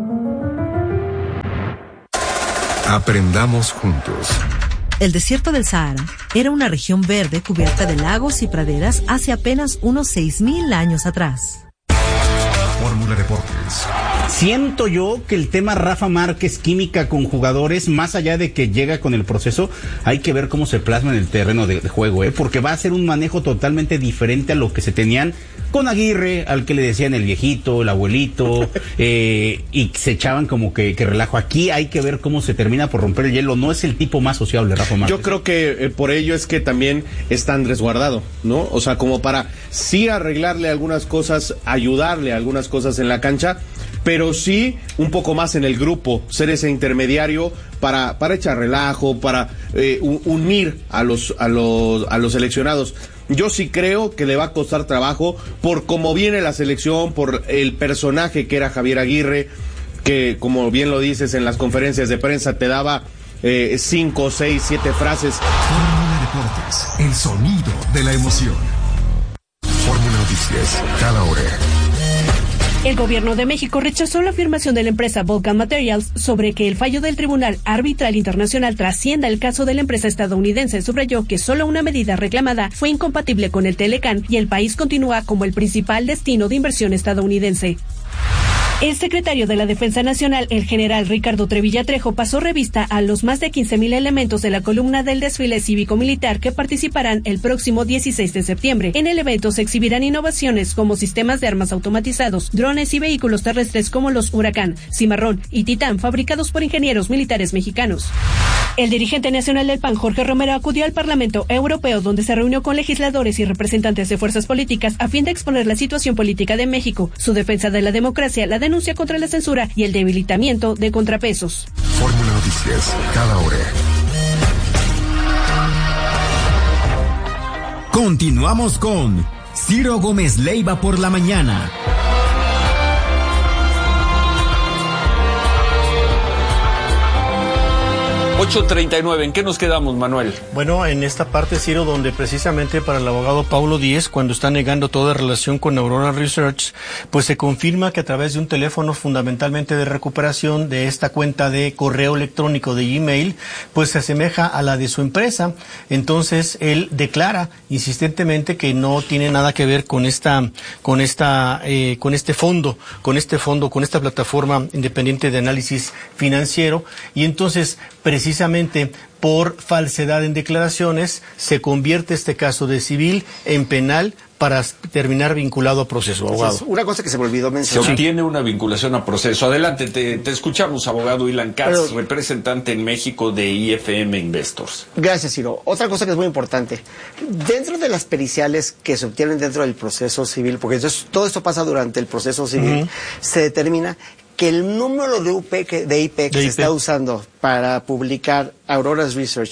Aprendamos juntos. El desierto del Sahara era una región verde cubierta de lagos y praderas hace apenas unos seis mil años atrás. Fórmula Deportes. Siento yo que el tema Rafa Márquez, química con jugadores, más allá de que llega con el proceso, hay que ver cómo se plasma en el terreno de, de juego, ¿eh? Porque va a ser un manejo totalmente diferente a lo que se tenían con Aguirre, al que le decían el viejito, el abuelito, eh, y se echaban como que, que relajo. Aquí hay que ver cómo se termina por romper el hielo. No es el tipo más sociable, Rafa Márquez. Yo creo que eh, por ello es que también está Andrés Guardado, ¿no? O sea, como para sí arreglarle algunas cosas, ayudarle a algunas cosas en la cancha, pero sí un poco más en el grupo, ser ese intermediario para, para echar relajo, para eh, unir a los, a los, a los seleccionados. Yo sí creo que le va a costar trabajo por cómo viene la selección, por el personaje que era Javier Aguirre, que como bien lo dices en las conferencias de prensa te daba eh, cinco, seis, siete frases. Fórmula Deportes, el sonido de la emoción. Fórmula Noticias, cada hora. El gobierno de México rechazó la afirmación de la empresa Vulcan Materials sobre que el fallo del Tribunal Arbitral Internacional trascienda el caso de la empresa estadounidense. Subrayó que solo una medida reclamada fue incompatible con el Telecán y el país continúa como el principal destino de inversión estadounidense. El secretario de la Defensa Nacional, el general Ricardo Trevilla Trejo, pasó revista a los más de quince mil elementos de la columna del desfile cívico-militar que participarán el próximo dieciséis de septiembre. En el evento se exhibirán innovaciones como sistemas de armas automatizados, drones y vehículos terrestres como los Huracán, Cimarrón y Titán, fabricados por ingenieros militares mexicanos. El dirigente nacional del P A N, Jorge Romero, acudió al Parlamento Europeo, donde se reunió con legisladores y representantes de fuerzas políticas a fin de exponer la situación política de México, su defensa de la democracia, la denuncia contra la censura y el debilitamiento de contrapesos. Fórmula Noticias, cada hora. Continuamos con Ciro Gómez Leiva por la mañana. ocho treinta y nueve, ¿en qué nos quedamos, Manuel? Bueno, en esta parte, Ciro, donde precisamente para el abogado Paulo Díez, cuando está negando toda relación con Aurora Research, pues se confirma que a través de un teléfono fundamentalmente de recuperación de esta cuenta de correo electrónico de Gmail, pues se asemeja a la de su empresa. Entonces, él declara insistentemente que no tiene nada que ver con esta, con esta, eh, con este fondo, con este fondo, con esta plataforma independiente de análisis financiero. Y entonces, precisamente Precisamente por falsedad en declaraciones se convierte este caso de civil en penal para terminar vinculado a proceso, abogado. Sí, una cosa que se me olvidó mencionar. Se obtiene una vinculación a proceso. Adelante, te, te escuchamos, abogado Ilan Katz, Pero, representante en México de I F M Investors. Gracias, Ciro. Otra cosa que es muy importante. Dentro de las periciales que se obtienen dentro del proceso civil, porque entonces todo esto pasa durante el proceso civil, uh-huh. se determina que el número de, U P que, de I P que de se I P. está usando para publicar Aurora Research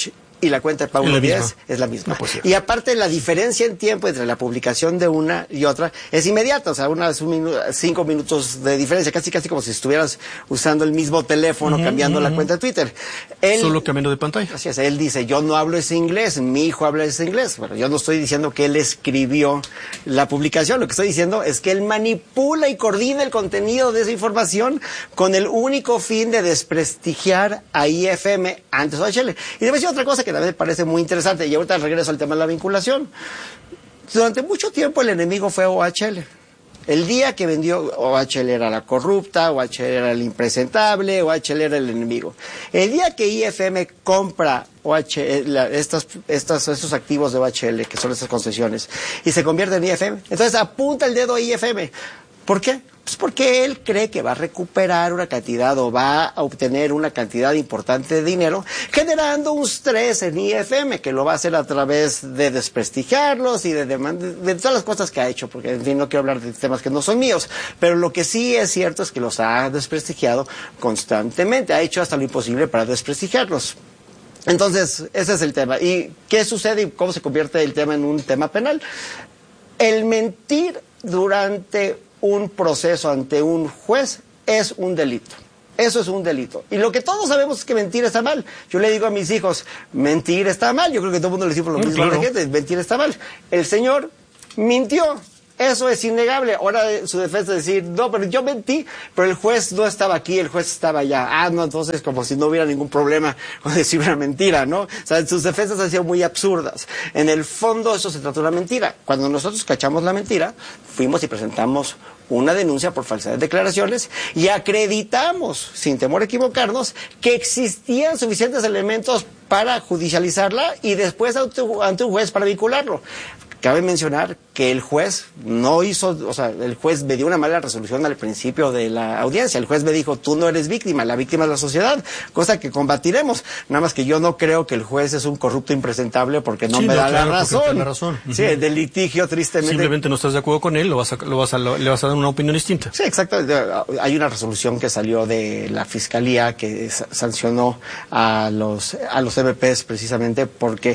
y la cuenta de Paulo Díez es la misma. No, pues, sí. Y aparte, la diferencia en tiempo entre la publicación de una y otra es inmediata, o sea, una es un minu cinco minutos de diferencia, casi casi como si estuvieras usando el mismo teléfono, uh-huh, cambiando uh-huh. la cuenta de Twitter. Él, Solo cambiando de pantalla. Así es, él dice, yo no hablo ese inglés, mi hijo habla ese inglés. Bueno, yo no estoy diciendo que él escribió la publicación, lo que estoy diciendo es que él manipula y coordina el contenido de esa información con el único fin de desprestigiar a I F M antes O H L. Y debe decir otra cosa que también me parece muy interesante, y ahorita regreso al tema de la vinculación. Durante mucho tiempo el enemigo fue O H L. El día que vendió, O H L era la corrupta, O H L era el impresentable, O H L era el enemigo. El día que I F M compra O H L, la, estas, estas, estos activos de O H L, que son estas concesiones, y se convierte en I F M, entonces apunta el dedo a I F M. ¿Por qué? Pues porque él cree que va a recuperar una cantidad o va a obtener una cantidad importante de dinero, generando un estrés en I F M, que lo va a hacer a través de desprestigiarlos y de, de, de todas las cosas que ha hecho, porque en fin no quiero hablar de temas que no son míos, pero lo que sí es cierto es que los ha desprestigiado constantemente, ha hecho hasta lo imposible para desprestigiarlos. Entonces, ese es el tema. ¿Y qué sucede y cómo se convierte el tema en un tema penal? El mentir durante un proceso ante un juez es un delito. Eso es un delito. Y lo que todos sabemos es que mentir está mal. Yo le digo a mis hijos, mentir está mal. Yo creo que todo el mundo le dice lo mismo claro. a la gente, mentir está mal. El señor mintió. Eso es innegable. Ahora su defensa es decir, no, pero yo mentí, pero el juez no estaba aquí, el juez estaba allá. Ah, no, entonces como si no hubiera ningún problema con decir una mentira, ¿no? O sea, sus defensas han sido muy absurdas. En el fondo eso se trata de una mentira. Cuando nosotros cachamos la mentira, fuimos y presentamos una denuncia por falsedad de declaraciones y acreditamos, sin temor a equivocarnos, que existían suficientes elementos para judicializarla y después ante un juez para vincularlo. Cabe mencionar que el juez no hizo, o sea, el juez me dio una mala resolución al principio de la audiencia. El juez me dijo, tú no eres víctima, la víctima es la sociedad, cosa que combatiremos. Nada más que yo no creo que el juez es un corrupto impresentable porque no sí, me no, da claro, la razón. La razón. Uh-huh. Sí, del litigio, tristemente. Simplemente no estás de acuerdo con él, lo vas a, lo vas a, lo, le vas a dar una opinión distinta. Sí, exacto. Hay una resolución que salió de la Fiscalía que sancionó a los, a los M Ps precisamente porque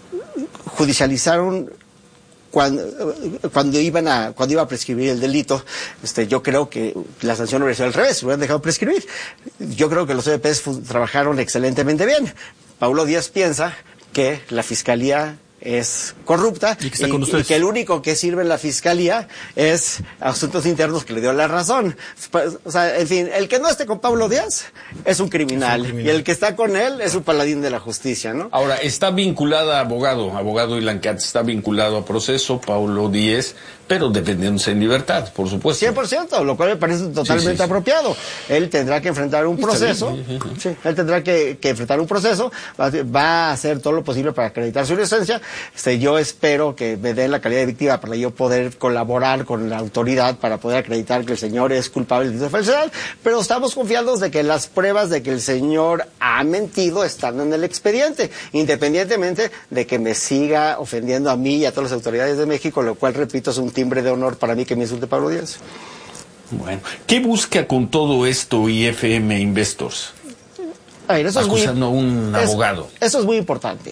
judicializaron Cuando, cuando iban a cuando iba a prescribir el delito, este, yo creo que la sanción hubiera sido al revés, hubieran dejado prescribir. Yo creo que los E P Ps trabajaron excelentemente bien. Paulo Díaz piensa que la Fiscalía es corrupta y que, y, y que el único que sirve en la Fiscalía es Asuntos Internos que le dio la razón. O sea, en fin, el que no esté con Paulo Díaz es un criminal, es un criminal. Y el que está con él es un paladín de la justicia, ¿no? Ahora, está vinculada a abogado, abogado Ilan Katz, está vinculado a proceso, Paulo Díaz, pero defendiéndose en libertad, por supuesto. cien por ciento, lo cual me parece totalmente sí, sí, sí. apropiado. Él tendrá que enfrentar un proceso, bien, sí, sí. Sí, él tendrá que, que enfrentar un proceso, va, va a hacer todo lo posible para acreditar su inocencia. Este, yo espero que me den la calidad de víctima para yo poder colaborar con la autoridad para poder acreditar que el señor es culpable de falsedad, pero estamos confiados de que las pruebas de que el señor ha mentido están en el expediente, independientemente de que me siga ofendiendo a mí y a todas las autoridades de México, lo cual, repito, es un timbre de honor para mí que me insulte Paulo Díaz. Bueno, ¿qué busca con todo esto I F M Investors? A ver, eso acusando es muy, a un es, abogado. Eso es muy importante.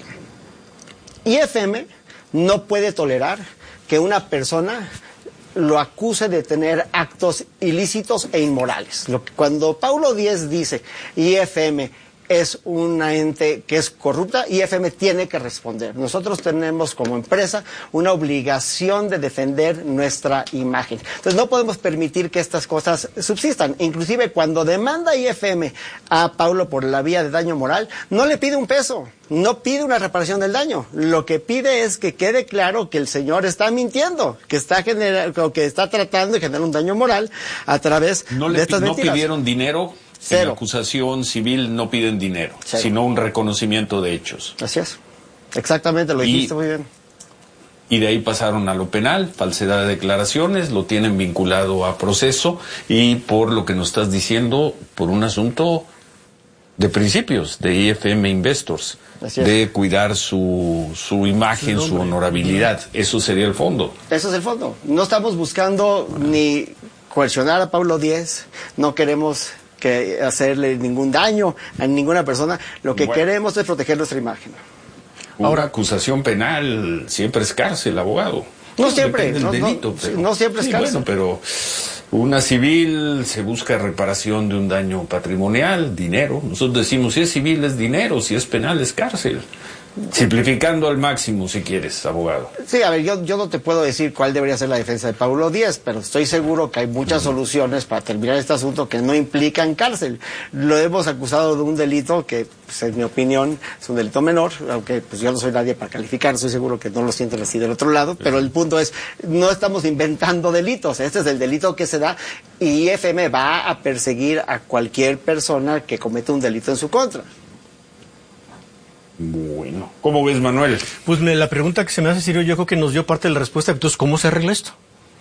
I F M no puede tolerar que una persona lo acuse de tener actos ilícitos e inmorales. Lo que, cuando Paulo Díaz dice I F M es una ente que es corrupta, I F M tiene que responder. Nosotros tenemos como empresa una obligación de defender nuestra imagen. Entonces no podemos permitir que estas cosas subsistan. Inclusive cuando demanda I F M a Paulo por la vía de daño moral, no le pide un peso, no pide una reparación del daño. Lo que pide es que quede claro que el señor está mintiendo, que está generando, que está tratando de generar un daño moral a través no le, de estas no mentiras. No pidieron dinero. Cero. En la acusación civil no piden dinero, Cero. sino un reconocimiento de hechos. Así es. Exactamente, lo dijiste y, muy bien. Y de ahí pasaron a lo penal, falsedad de declaraciones, lo tienen vinculado a proceso y por lo que nos estás diciendo, por un asunto de principios de I F M Investors, de cuidar su, su imagen, su, su honorabilidad. Eso sería el fondo. Eso es el fondo. No estamos buscando ni coercionar a Paulo Díaz, no queremos que hacerle ningún daño a ninguna persona. Lo que bueno. queremos es proteger nuestra imagen. Ahora, acusación penal siempre es cárcel, abogado. No siempre, Depende no, del delito, no, pero, no siempre es sí, cárcel. Bueno, pero una civil se busca reparación de un daño patrimonial, dinero. Nosotros decimos, si es civil es dinero, si es penal es cárcel. Simplificando al máximo, si quieres, abogado. Sí, a ver, yo, yo no te puedo decir cuál debería ser la defensa de Paulo Díaz, pero estoy seguro que hay muchas uh-huh. soluciones para terminar este asunto que no implican cárcel. Lo hemos acusado de un delito que, pues, en mi opinión, es un delito menor, aunque pues yo no soy nadie para calificar, estoy seguro que no lo sienten así del otro lado, pero el punto es, no estamos inventando delitos, este es el delito que se da y I F M va a perseguir a cualquier persona que cometa un delito en su contra. Bueno, ¿cómo ves, Manuel? Pues me, la pregunta que se me hace, Ciro, yo creo que nos dio parte de la respuesta. Entonces, ¿cómo se arregla esto?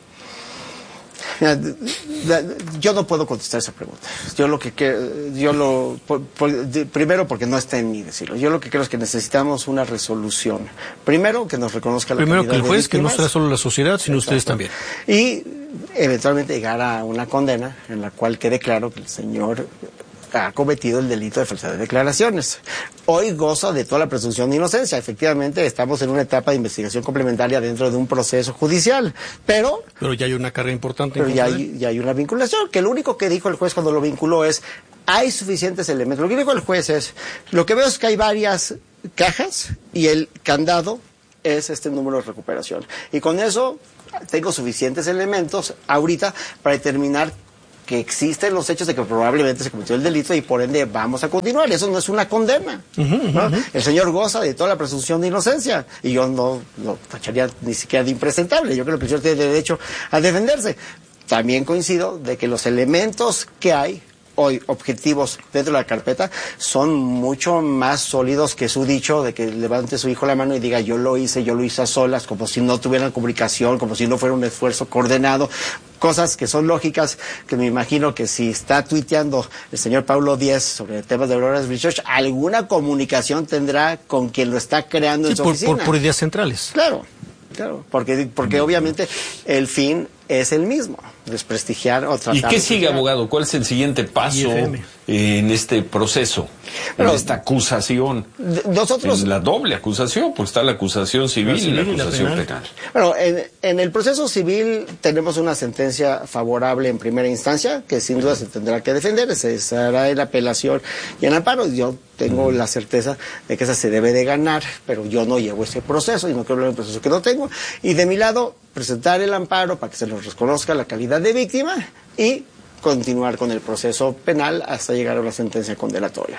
Yo no puedo contestar esa pregunta. Yo lo que quiero, yo lo, por, por, de, primero porque no está en mí decirlo. Yo lo que creo es que necesitamos una resolución. Primero, que nos reconozca la Primero que el juez, que no será solo la sociedad, sino Exacto. ustedes también. Y eventualmente llegar a una condena en la cual quede claro que el señor ha cometido el delito de falsedad de declaraciones. Hoy goza de toda la presunción de inocencia. Efectivamente, estamos en una etapa de investigación complementaria dentro de un proceso judicial, pero... Pero ya hay una carga importante. Pero ya hay, ya hay una vinculación, que lo único que dijo el juez cuando lo vinculó es, hay suficientes elementos. Lo que dijo el juez es, lo que veo es que hay varias cajas y el candado es este número de recuperación. Y con eso tengo suficientes elementos ahorita para determinar que existen los hechos de que probablemente se cometió el delito y por ende vamos a continuar. Eso no es una condena. Uh-huh, ¿no? Uh-huh. El señor goza de toda la presunción de inocencia y yo no lo tacharía ni siquiera de impresentable. Yo creo que el señor tiene derecho a defenderse. También coincido de que los elementos que hay hoy objetivos dentro de la carpeta son mucho más sólidos que su dicho de que levante su hijo la mano y diga yo lo hice, yo lo hice a solas, como si no tuvieran comunicación, como si no fuera un esfuerzo coordinado, cosas que son lógicas, que me imagino que si está tuiteando el señor Paulo Díaz sobre temas de Aurora Research, alguna comunicación tendrá con quien lo está creando sí, en su por, oficina. Por, por ideas centrales. Claro, claro, porque, porque obviamente el fin es el mismo, desprestigiar o tratar. ¿Y qué sigue, abogado? ¿Cuál es el siguiente paso en este proceso, bueno, en esta acusación? Nosotros... En la doble acusación, pues está la acusación civil, civil y la acusación y la penal. penal. Bueno, en, en el proceso civil tenemos una sentencia favorable en primera instancia, que sin duda se tendrá que defender, se hará en apelación y en amparo. Yo tengo uh-huh. la certeza de que esa se debe de ganar, pero yo no llevo ese proceso y no quiero hablar del proceso que no tengo. Y de mi lado, presentar el amparo para que se nos reconozca la calidad de víctima y continuar con el proceso penal hasta llegar a una sentencia condenatoria.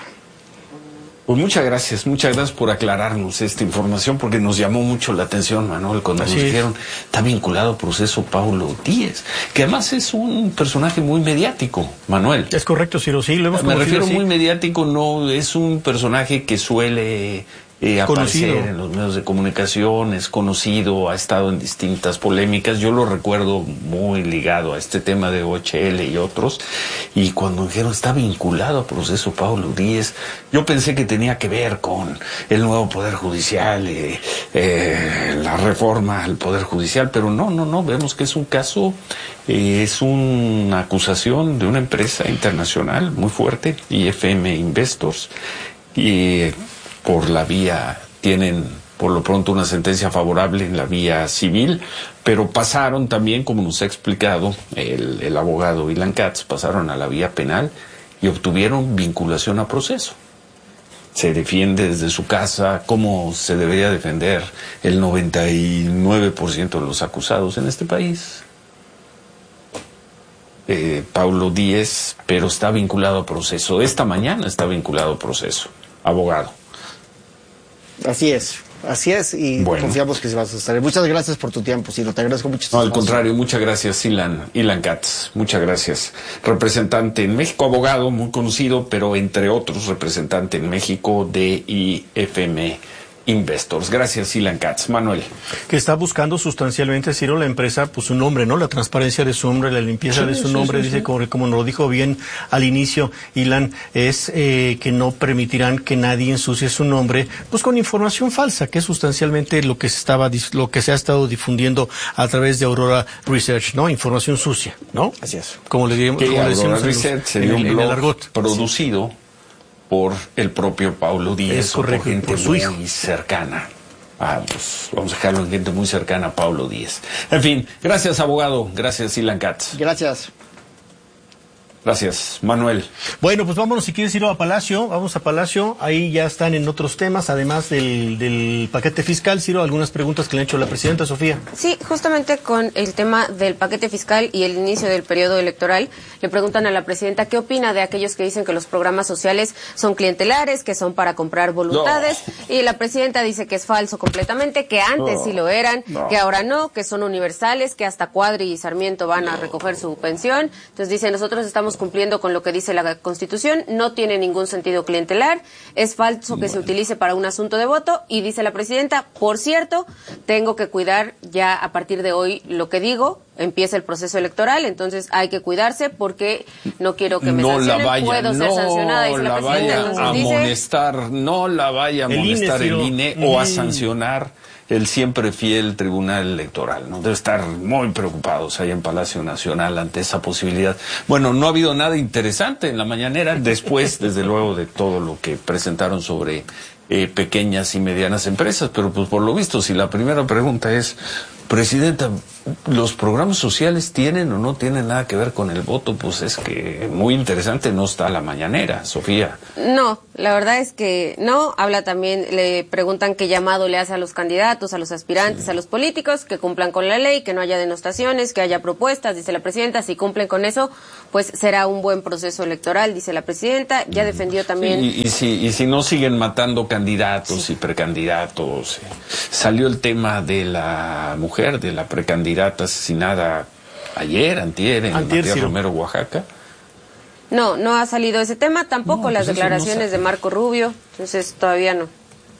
Pues muchas gracias, muchas gracias por aclararnos esta información, porque nos llamó mucho la atención, Manuel, cuando Así nos dijeron, está vinculado al proceso Paulo Díaz, que además es un personaje muy mediático, Manuel. Es correcto, Ciro, sí, lo hemos Me refiero así. muy mediático, no es un personaje que suele... Eh, aparecer en los medios de comunicación, es conocido, ha estado en distintas polémicas. Yo lo recuerdo muy ligado a este tema de O H L y otros, y cuando dijeron está vinculado al proceso Paulo Díaz, yo pensé que tenía que ver con el nuevo Poder Judicial, eh, eh, la reforma al Poder Judicial, pero no, no, no, vemos que es un caso, eh, es una acusación de una empresa internacional muy fuerte, I F M Investors, y por la vía, tienen por lo pronto una sentencia favorable en la vía civil, pero pasaron también, como nos ha explicado el, el abogado Ilan Katz, pasaron a la vía penal y obtuvieron vinculación a proceso. Se defiende desde su casa cómo se debería defender el noventa y nueve por ciento de los acusados en este país. Eh, Paulo Díaz, pero está vinculado a proceso. Esta mañana está vinculado a proceso, abogado. Así es, así es, y bueno, confiamos que se va a sostener. Muchas gracias por tu tiempo, Ciro, te agradezco mucho. No, al contrario, muchas gracias, Ilan, Ilan Katz, muchas gracias. Representante en México, abogado muy conocido, pero entre otros representante en México de I F M Investors. Gracias, Ilan Katz. Manuel. Que está buscando sustancialmente, Ciro, la empresa, pues su nombre, ¿no? La transparencia de su nombre, la limpieza sí, de su sí, nombre, sí, dice, sí. Como, como nos lo dijo bien al inicio, Ilan, es eh, que no permitirán que nadie ensucie su nombre, pues con información falsa, que es sustancialmente lo que se estaba, lo que se ha estado difundiendo a través de Aurora Research, ¿no? Información sucia, ¿no? Así es. Como le, que como Aurora le decimos Research en, sería en, un blog en el argot. producido por el propio Paulo Díaz, es correcto, por gente por su muy hijo. cercana. Ah, pues vamos a dejarlo en gente muy cercana a Paulo Díaz. En fin, gracias, abogado. Gracias, Ilan Katz. Gracias. Gracias, Manuel. Bueno, pues vámonos, si quieres ir a Palacio, vamos a Palacio, ahí ya están en otros temas, además del, del paquete fiscal. Ciro, algunas preguntas que le ha hecho la presidenta, Sofía. Sí, justamente con el tema del paquete fiscal y el inicio del periodo electoral, le preguntan a la presidenta qué opina de aquellos que dicen que los programas sociales son clientelares, que son para comprar voluntades, no. Y la presidenta dice que es falso completamente, que antes no. sí lo eran, no. que ahora no, que son universales, que hasta Cuadri y Sarmiento van no. a recoger su pensión. Entonces dice, nosotros estamos cumpliendo con lo que dice la Constitución, no tiene ningún sentido clientelar, es falso que se utilice para un asunto de voto, y dice la presidenta, por cierto, tengo que cuidar ya a partir de hoy lo que digo, empieza el proceso electoral, entonces hay que cuidarse porque no quiero que me no sancionen, la vaya, puedo no ser sancionada, dice la, la presidenta. vaya a dice, amonestar, no la vaya a amonestar el, el I N E mm. o a sancionar el siempre fiel Tribunal Electoral, ¿no? Debe estar muy preocupados ahí en Palacio Nacional ante esa posibilidad. Bueno, no ha habido nada interesante en la mañanera, después, desde luego, de todo lo que presentaron sobre eh, pequeñas y medianas empresas, pero pues por lo visto, si la primera pregunta es, presidenta, ¿los programas sociales tienen o no tienen nada que ver con el voto? Pues es que muy interesante no está la mañanera, Sofía. No, la verdad es que no. Habla también, le preguntan qué llamado le hace a los candidatos, a los aspirantes, sí. a los políticos, que cumplan con la ley, que no haya denostaciones, que haya propuestas, dice la presidenta. Si cumplen con eso, pues será un buen proceso electoral, dice la presidenta. Ya defendió también... Sí, y, y, si, y si no siguen matando candidatos sí. y precandidatos. Salió el tema de la mujer, de la precandidata asesinada ayer, antier, en antier, Matías sí. Romero, Oaxaca. No, no ha salido ese tema, tampoco no, las pues declaraciones no de Marco Rubio, entonces todavía no.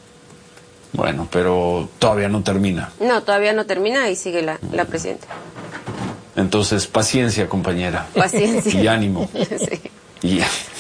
Bueno, pero todavía no termina. No, todavía no termina y sigue la, la presidenta. Entonces, paciencia, compañera. Paciencia. Y ánimo. Sí. Y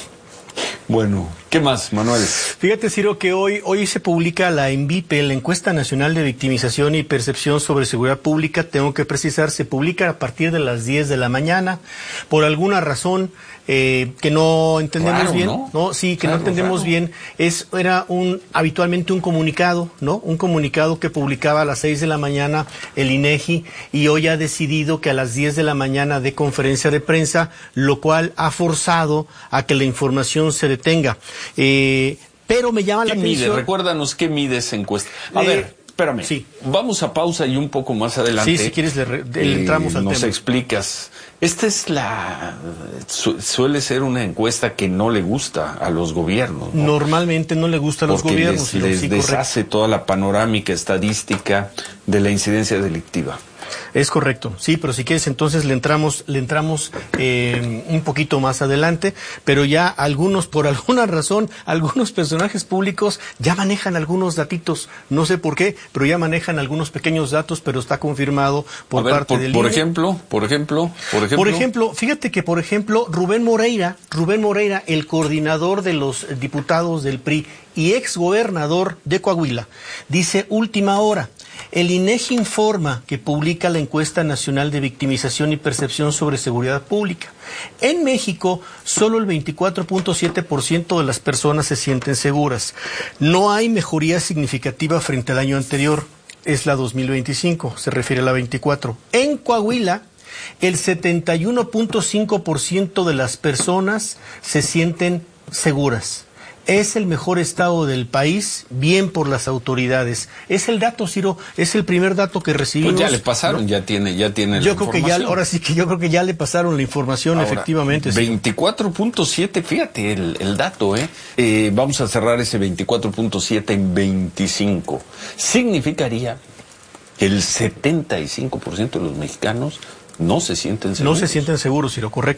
bueno, ¿qué más, Manuel? Fíjate, Ciro, que hoy, hoy se publica la ENVIPE, la Encuesta Nacional de Victimización y Percepción sobre Seguridad Pública. Tengo que precisar, se publica a partir de las diez de la mañana. Por alguna razón eh, que no entendemos Claro, bien, ¿no? ¿no? Sí, que Claro, no entendemos claro. bien. Es, era un, habitualmente un comunicado, ¿no? Un comunicado que publicaba a las seis de la mañana el INEGI, y hoy ha decidido que a las diez de la mañana dé conferencia de prensa, lo cual ha forzado a que la información se detenga. Eh, pero me llama la ¿Qué atención. mide? Recuérdanos qué mide esa encuesta. A Eh, ver, espérame. sí. Vamos a pausa y un poco más adelante. Sí, si quieres le, re- le entramos eh, al nos tema. explicas. Esta es la... Su, suele ser una encuesta que no le gusta a los gobiernos, ¿no? Normalmente no le gusta a los Porque gobiernos. les, sí, les sí, deshace correcto. toda la panorámica estadística de la incidencia delictiva. Es correcto, sí, pero si quieres entonces le entramos, le entramos eh, un poquito más adelante, pero ya algunos, por alguna razón, algunos personajes públicos ya manejan algunos datitos, no sé por qué, pero ya manejan algunos pequeños datos, pero está confirmado por a ver, parte por, del por I N E. ejemplo, por ejemplo, por ejemplo. Por ejemplo, fíjate que, por ejemplo, Rubén Moreira, Rubén Moreira, el coordinador de los diputados del P R I y exgobernador de Coahuila, dice última hora. El INEGI informa que publica la Encuesta Nacional de Victimización y Percepción sobre Seguridad Pública. En México, solo el veinticuatro punto siete por ciento de las personas se sienten seguras. No hay mejoría significativa frente al año anterior. Es la dos mil veinticinco, se refiere a la veinticuatro. En Coahuila, el setenta y uno punto cinco por ciento de las personas se sienten seguras. Es el mejor estado del país, bien por las autoridades. Es el dato, Ciro, es el primer dato que recibimos. Pues ya le pasaron, ¿no? ya tiene, ya tiene Yo la creo que ya, ahora sí que yo creo que ya le pasaron la información, Ahora, efectivamente. veinticuatro punto siete, fíjate el, el dato, ¿eh? eh. Vamos a cerrar ese veinticuatro punto siete en veinticinco. Significaría que el setenta y cinco por ciento de los mexicanos no se sienten seguros. No se sienten seguros, Ciro, correcto.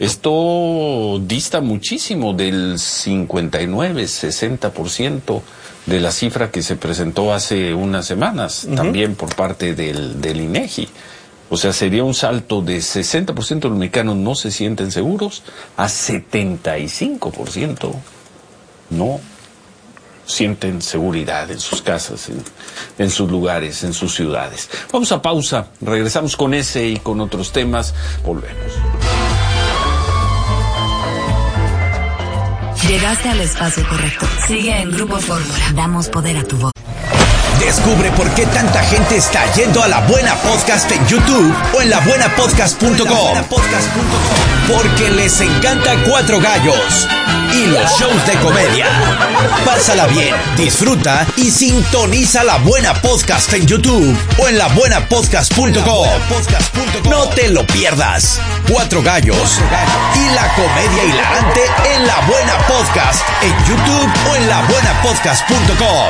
Esto dista muchísimo del cincuenta y nueve, sesenta por ciento de la cifra que se presentó hace unas semanas, uh-huh. también por parte del, del INEGI. O sea, sería un salto de sesenta por ciento de los mexicanos no se sienten seguros a setenta y cinco por ciento no sienten seguridad en sus casas, en, en sus lugares, en sus ciudades. Vamos a pausa, regresamos con ese y con otros temas, volvemos. Llegaste al espacio correcto. Sigue en Grupo Fórmula. Damos poder a tu voz. Descubre por qué tanta gente está yendo a La Buena Podcast en YouTube o en la buena podcast punto com. Porque les encanta Cuatro Gallos y los shows de comedia. Pásala bien, disfruta y sintoniza La Buena Podcast en YouTube o en la buena podcast punto com. No te lo pierdas. Cuatro Gallos y la comedia hilarante en La Buena Podcast en YouTube o en la buena podcast punto com.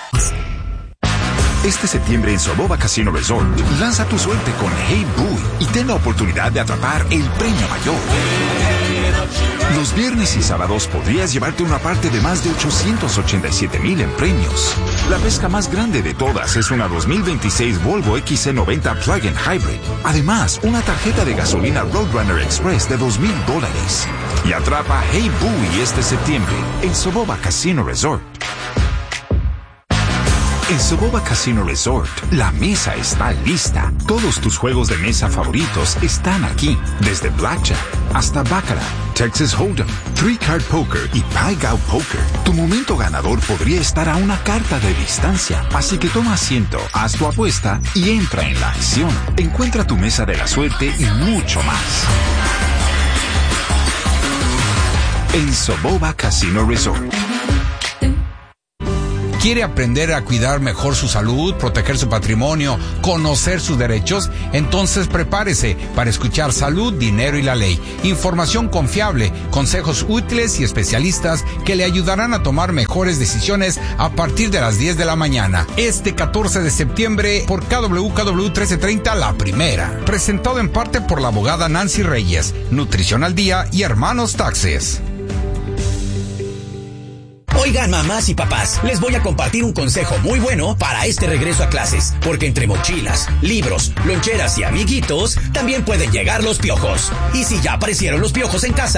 Este septiembre en Soboba Casino Resort, lanza tu suerte con Hey Boo y ten la oportunidad de atrapar el premio mayor. Los viernes y sábados podrías llevarte una parte de más de ochocientos ochenta y siete mil en premios. La pesca más grande de todas es una dos mil veintiséis Volvo X C noventa Plug-in Hybrid. Además, una tarjeta de gasolina Roadrunner Express de dos mil dólares. Y atrapa Hey Boo este septiembre en Soboba Casino Resort. En Soboba Casino Resort, la mesa está lista. Todos tus juegos de mesa favoritos están aquí. Desde Blackjack hasta Baccarat, Texas Hold'em, Three Card Poker y Pai Gow Poker. Tu momento ganador podría estar a una carta de distancia. Así que toma asiento, haz tu apuesta y entra en la acción. Encuentra tu mesa de la suerte y mucho más. En Soboba Casino Resort. ¿Quiere aprender a cuidar mejor su salud, proteger su patrimonio, conocer sus derechos? Entonces prepárese para escuchar Salud, Dinero y la Ley. Información confiable, consejos útiles y especialistas que le ayudarán a tomar mejores decisiones a partir de las diez de la mañana. Este catorce de septiembre por K W K W trece treinta La Primera. Presentado en parte por la abogada Nancy Reyes, Nutrición al Día y Hermanos Taxes. Oigan, mamás y papás, les voy a compartir un consejo muy bueno para este regreso a clases, porque entre mochilas, libros, loncheras y amiguitos, también pueden llegar los piojos. Y si ya aparecieron los piojos en casa,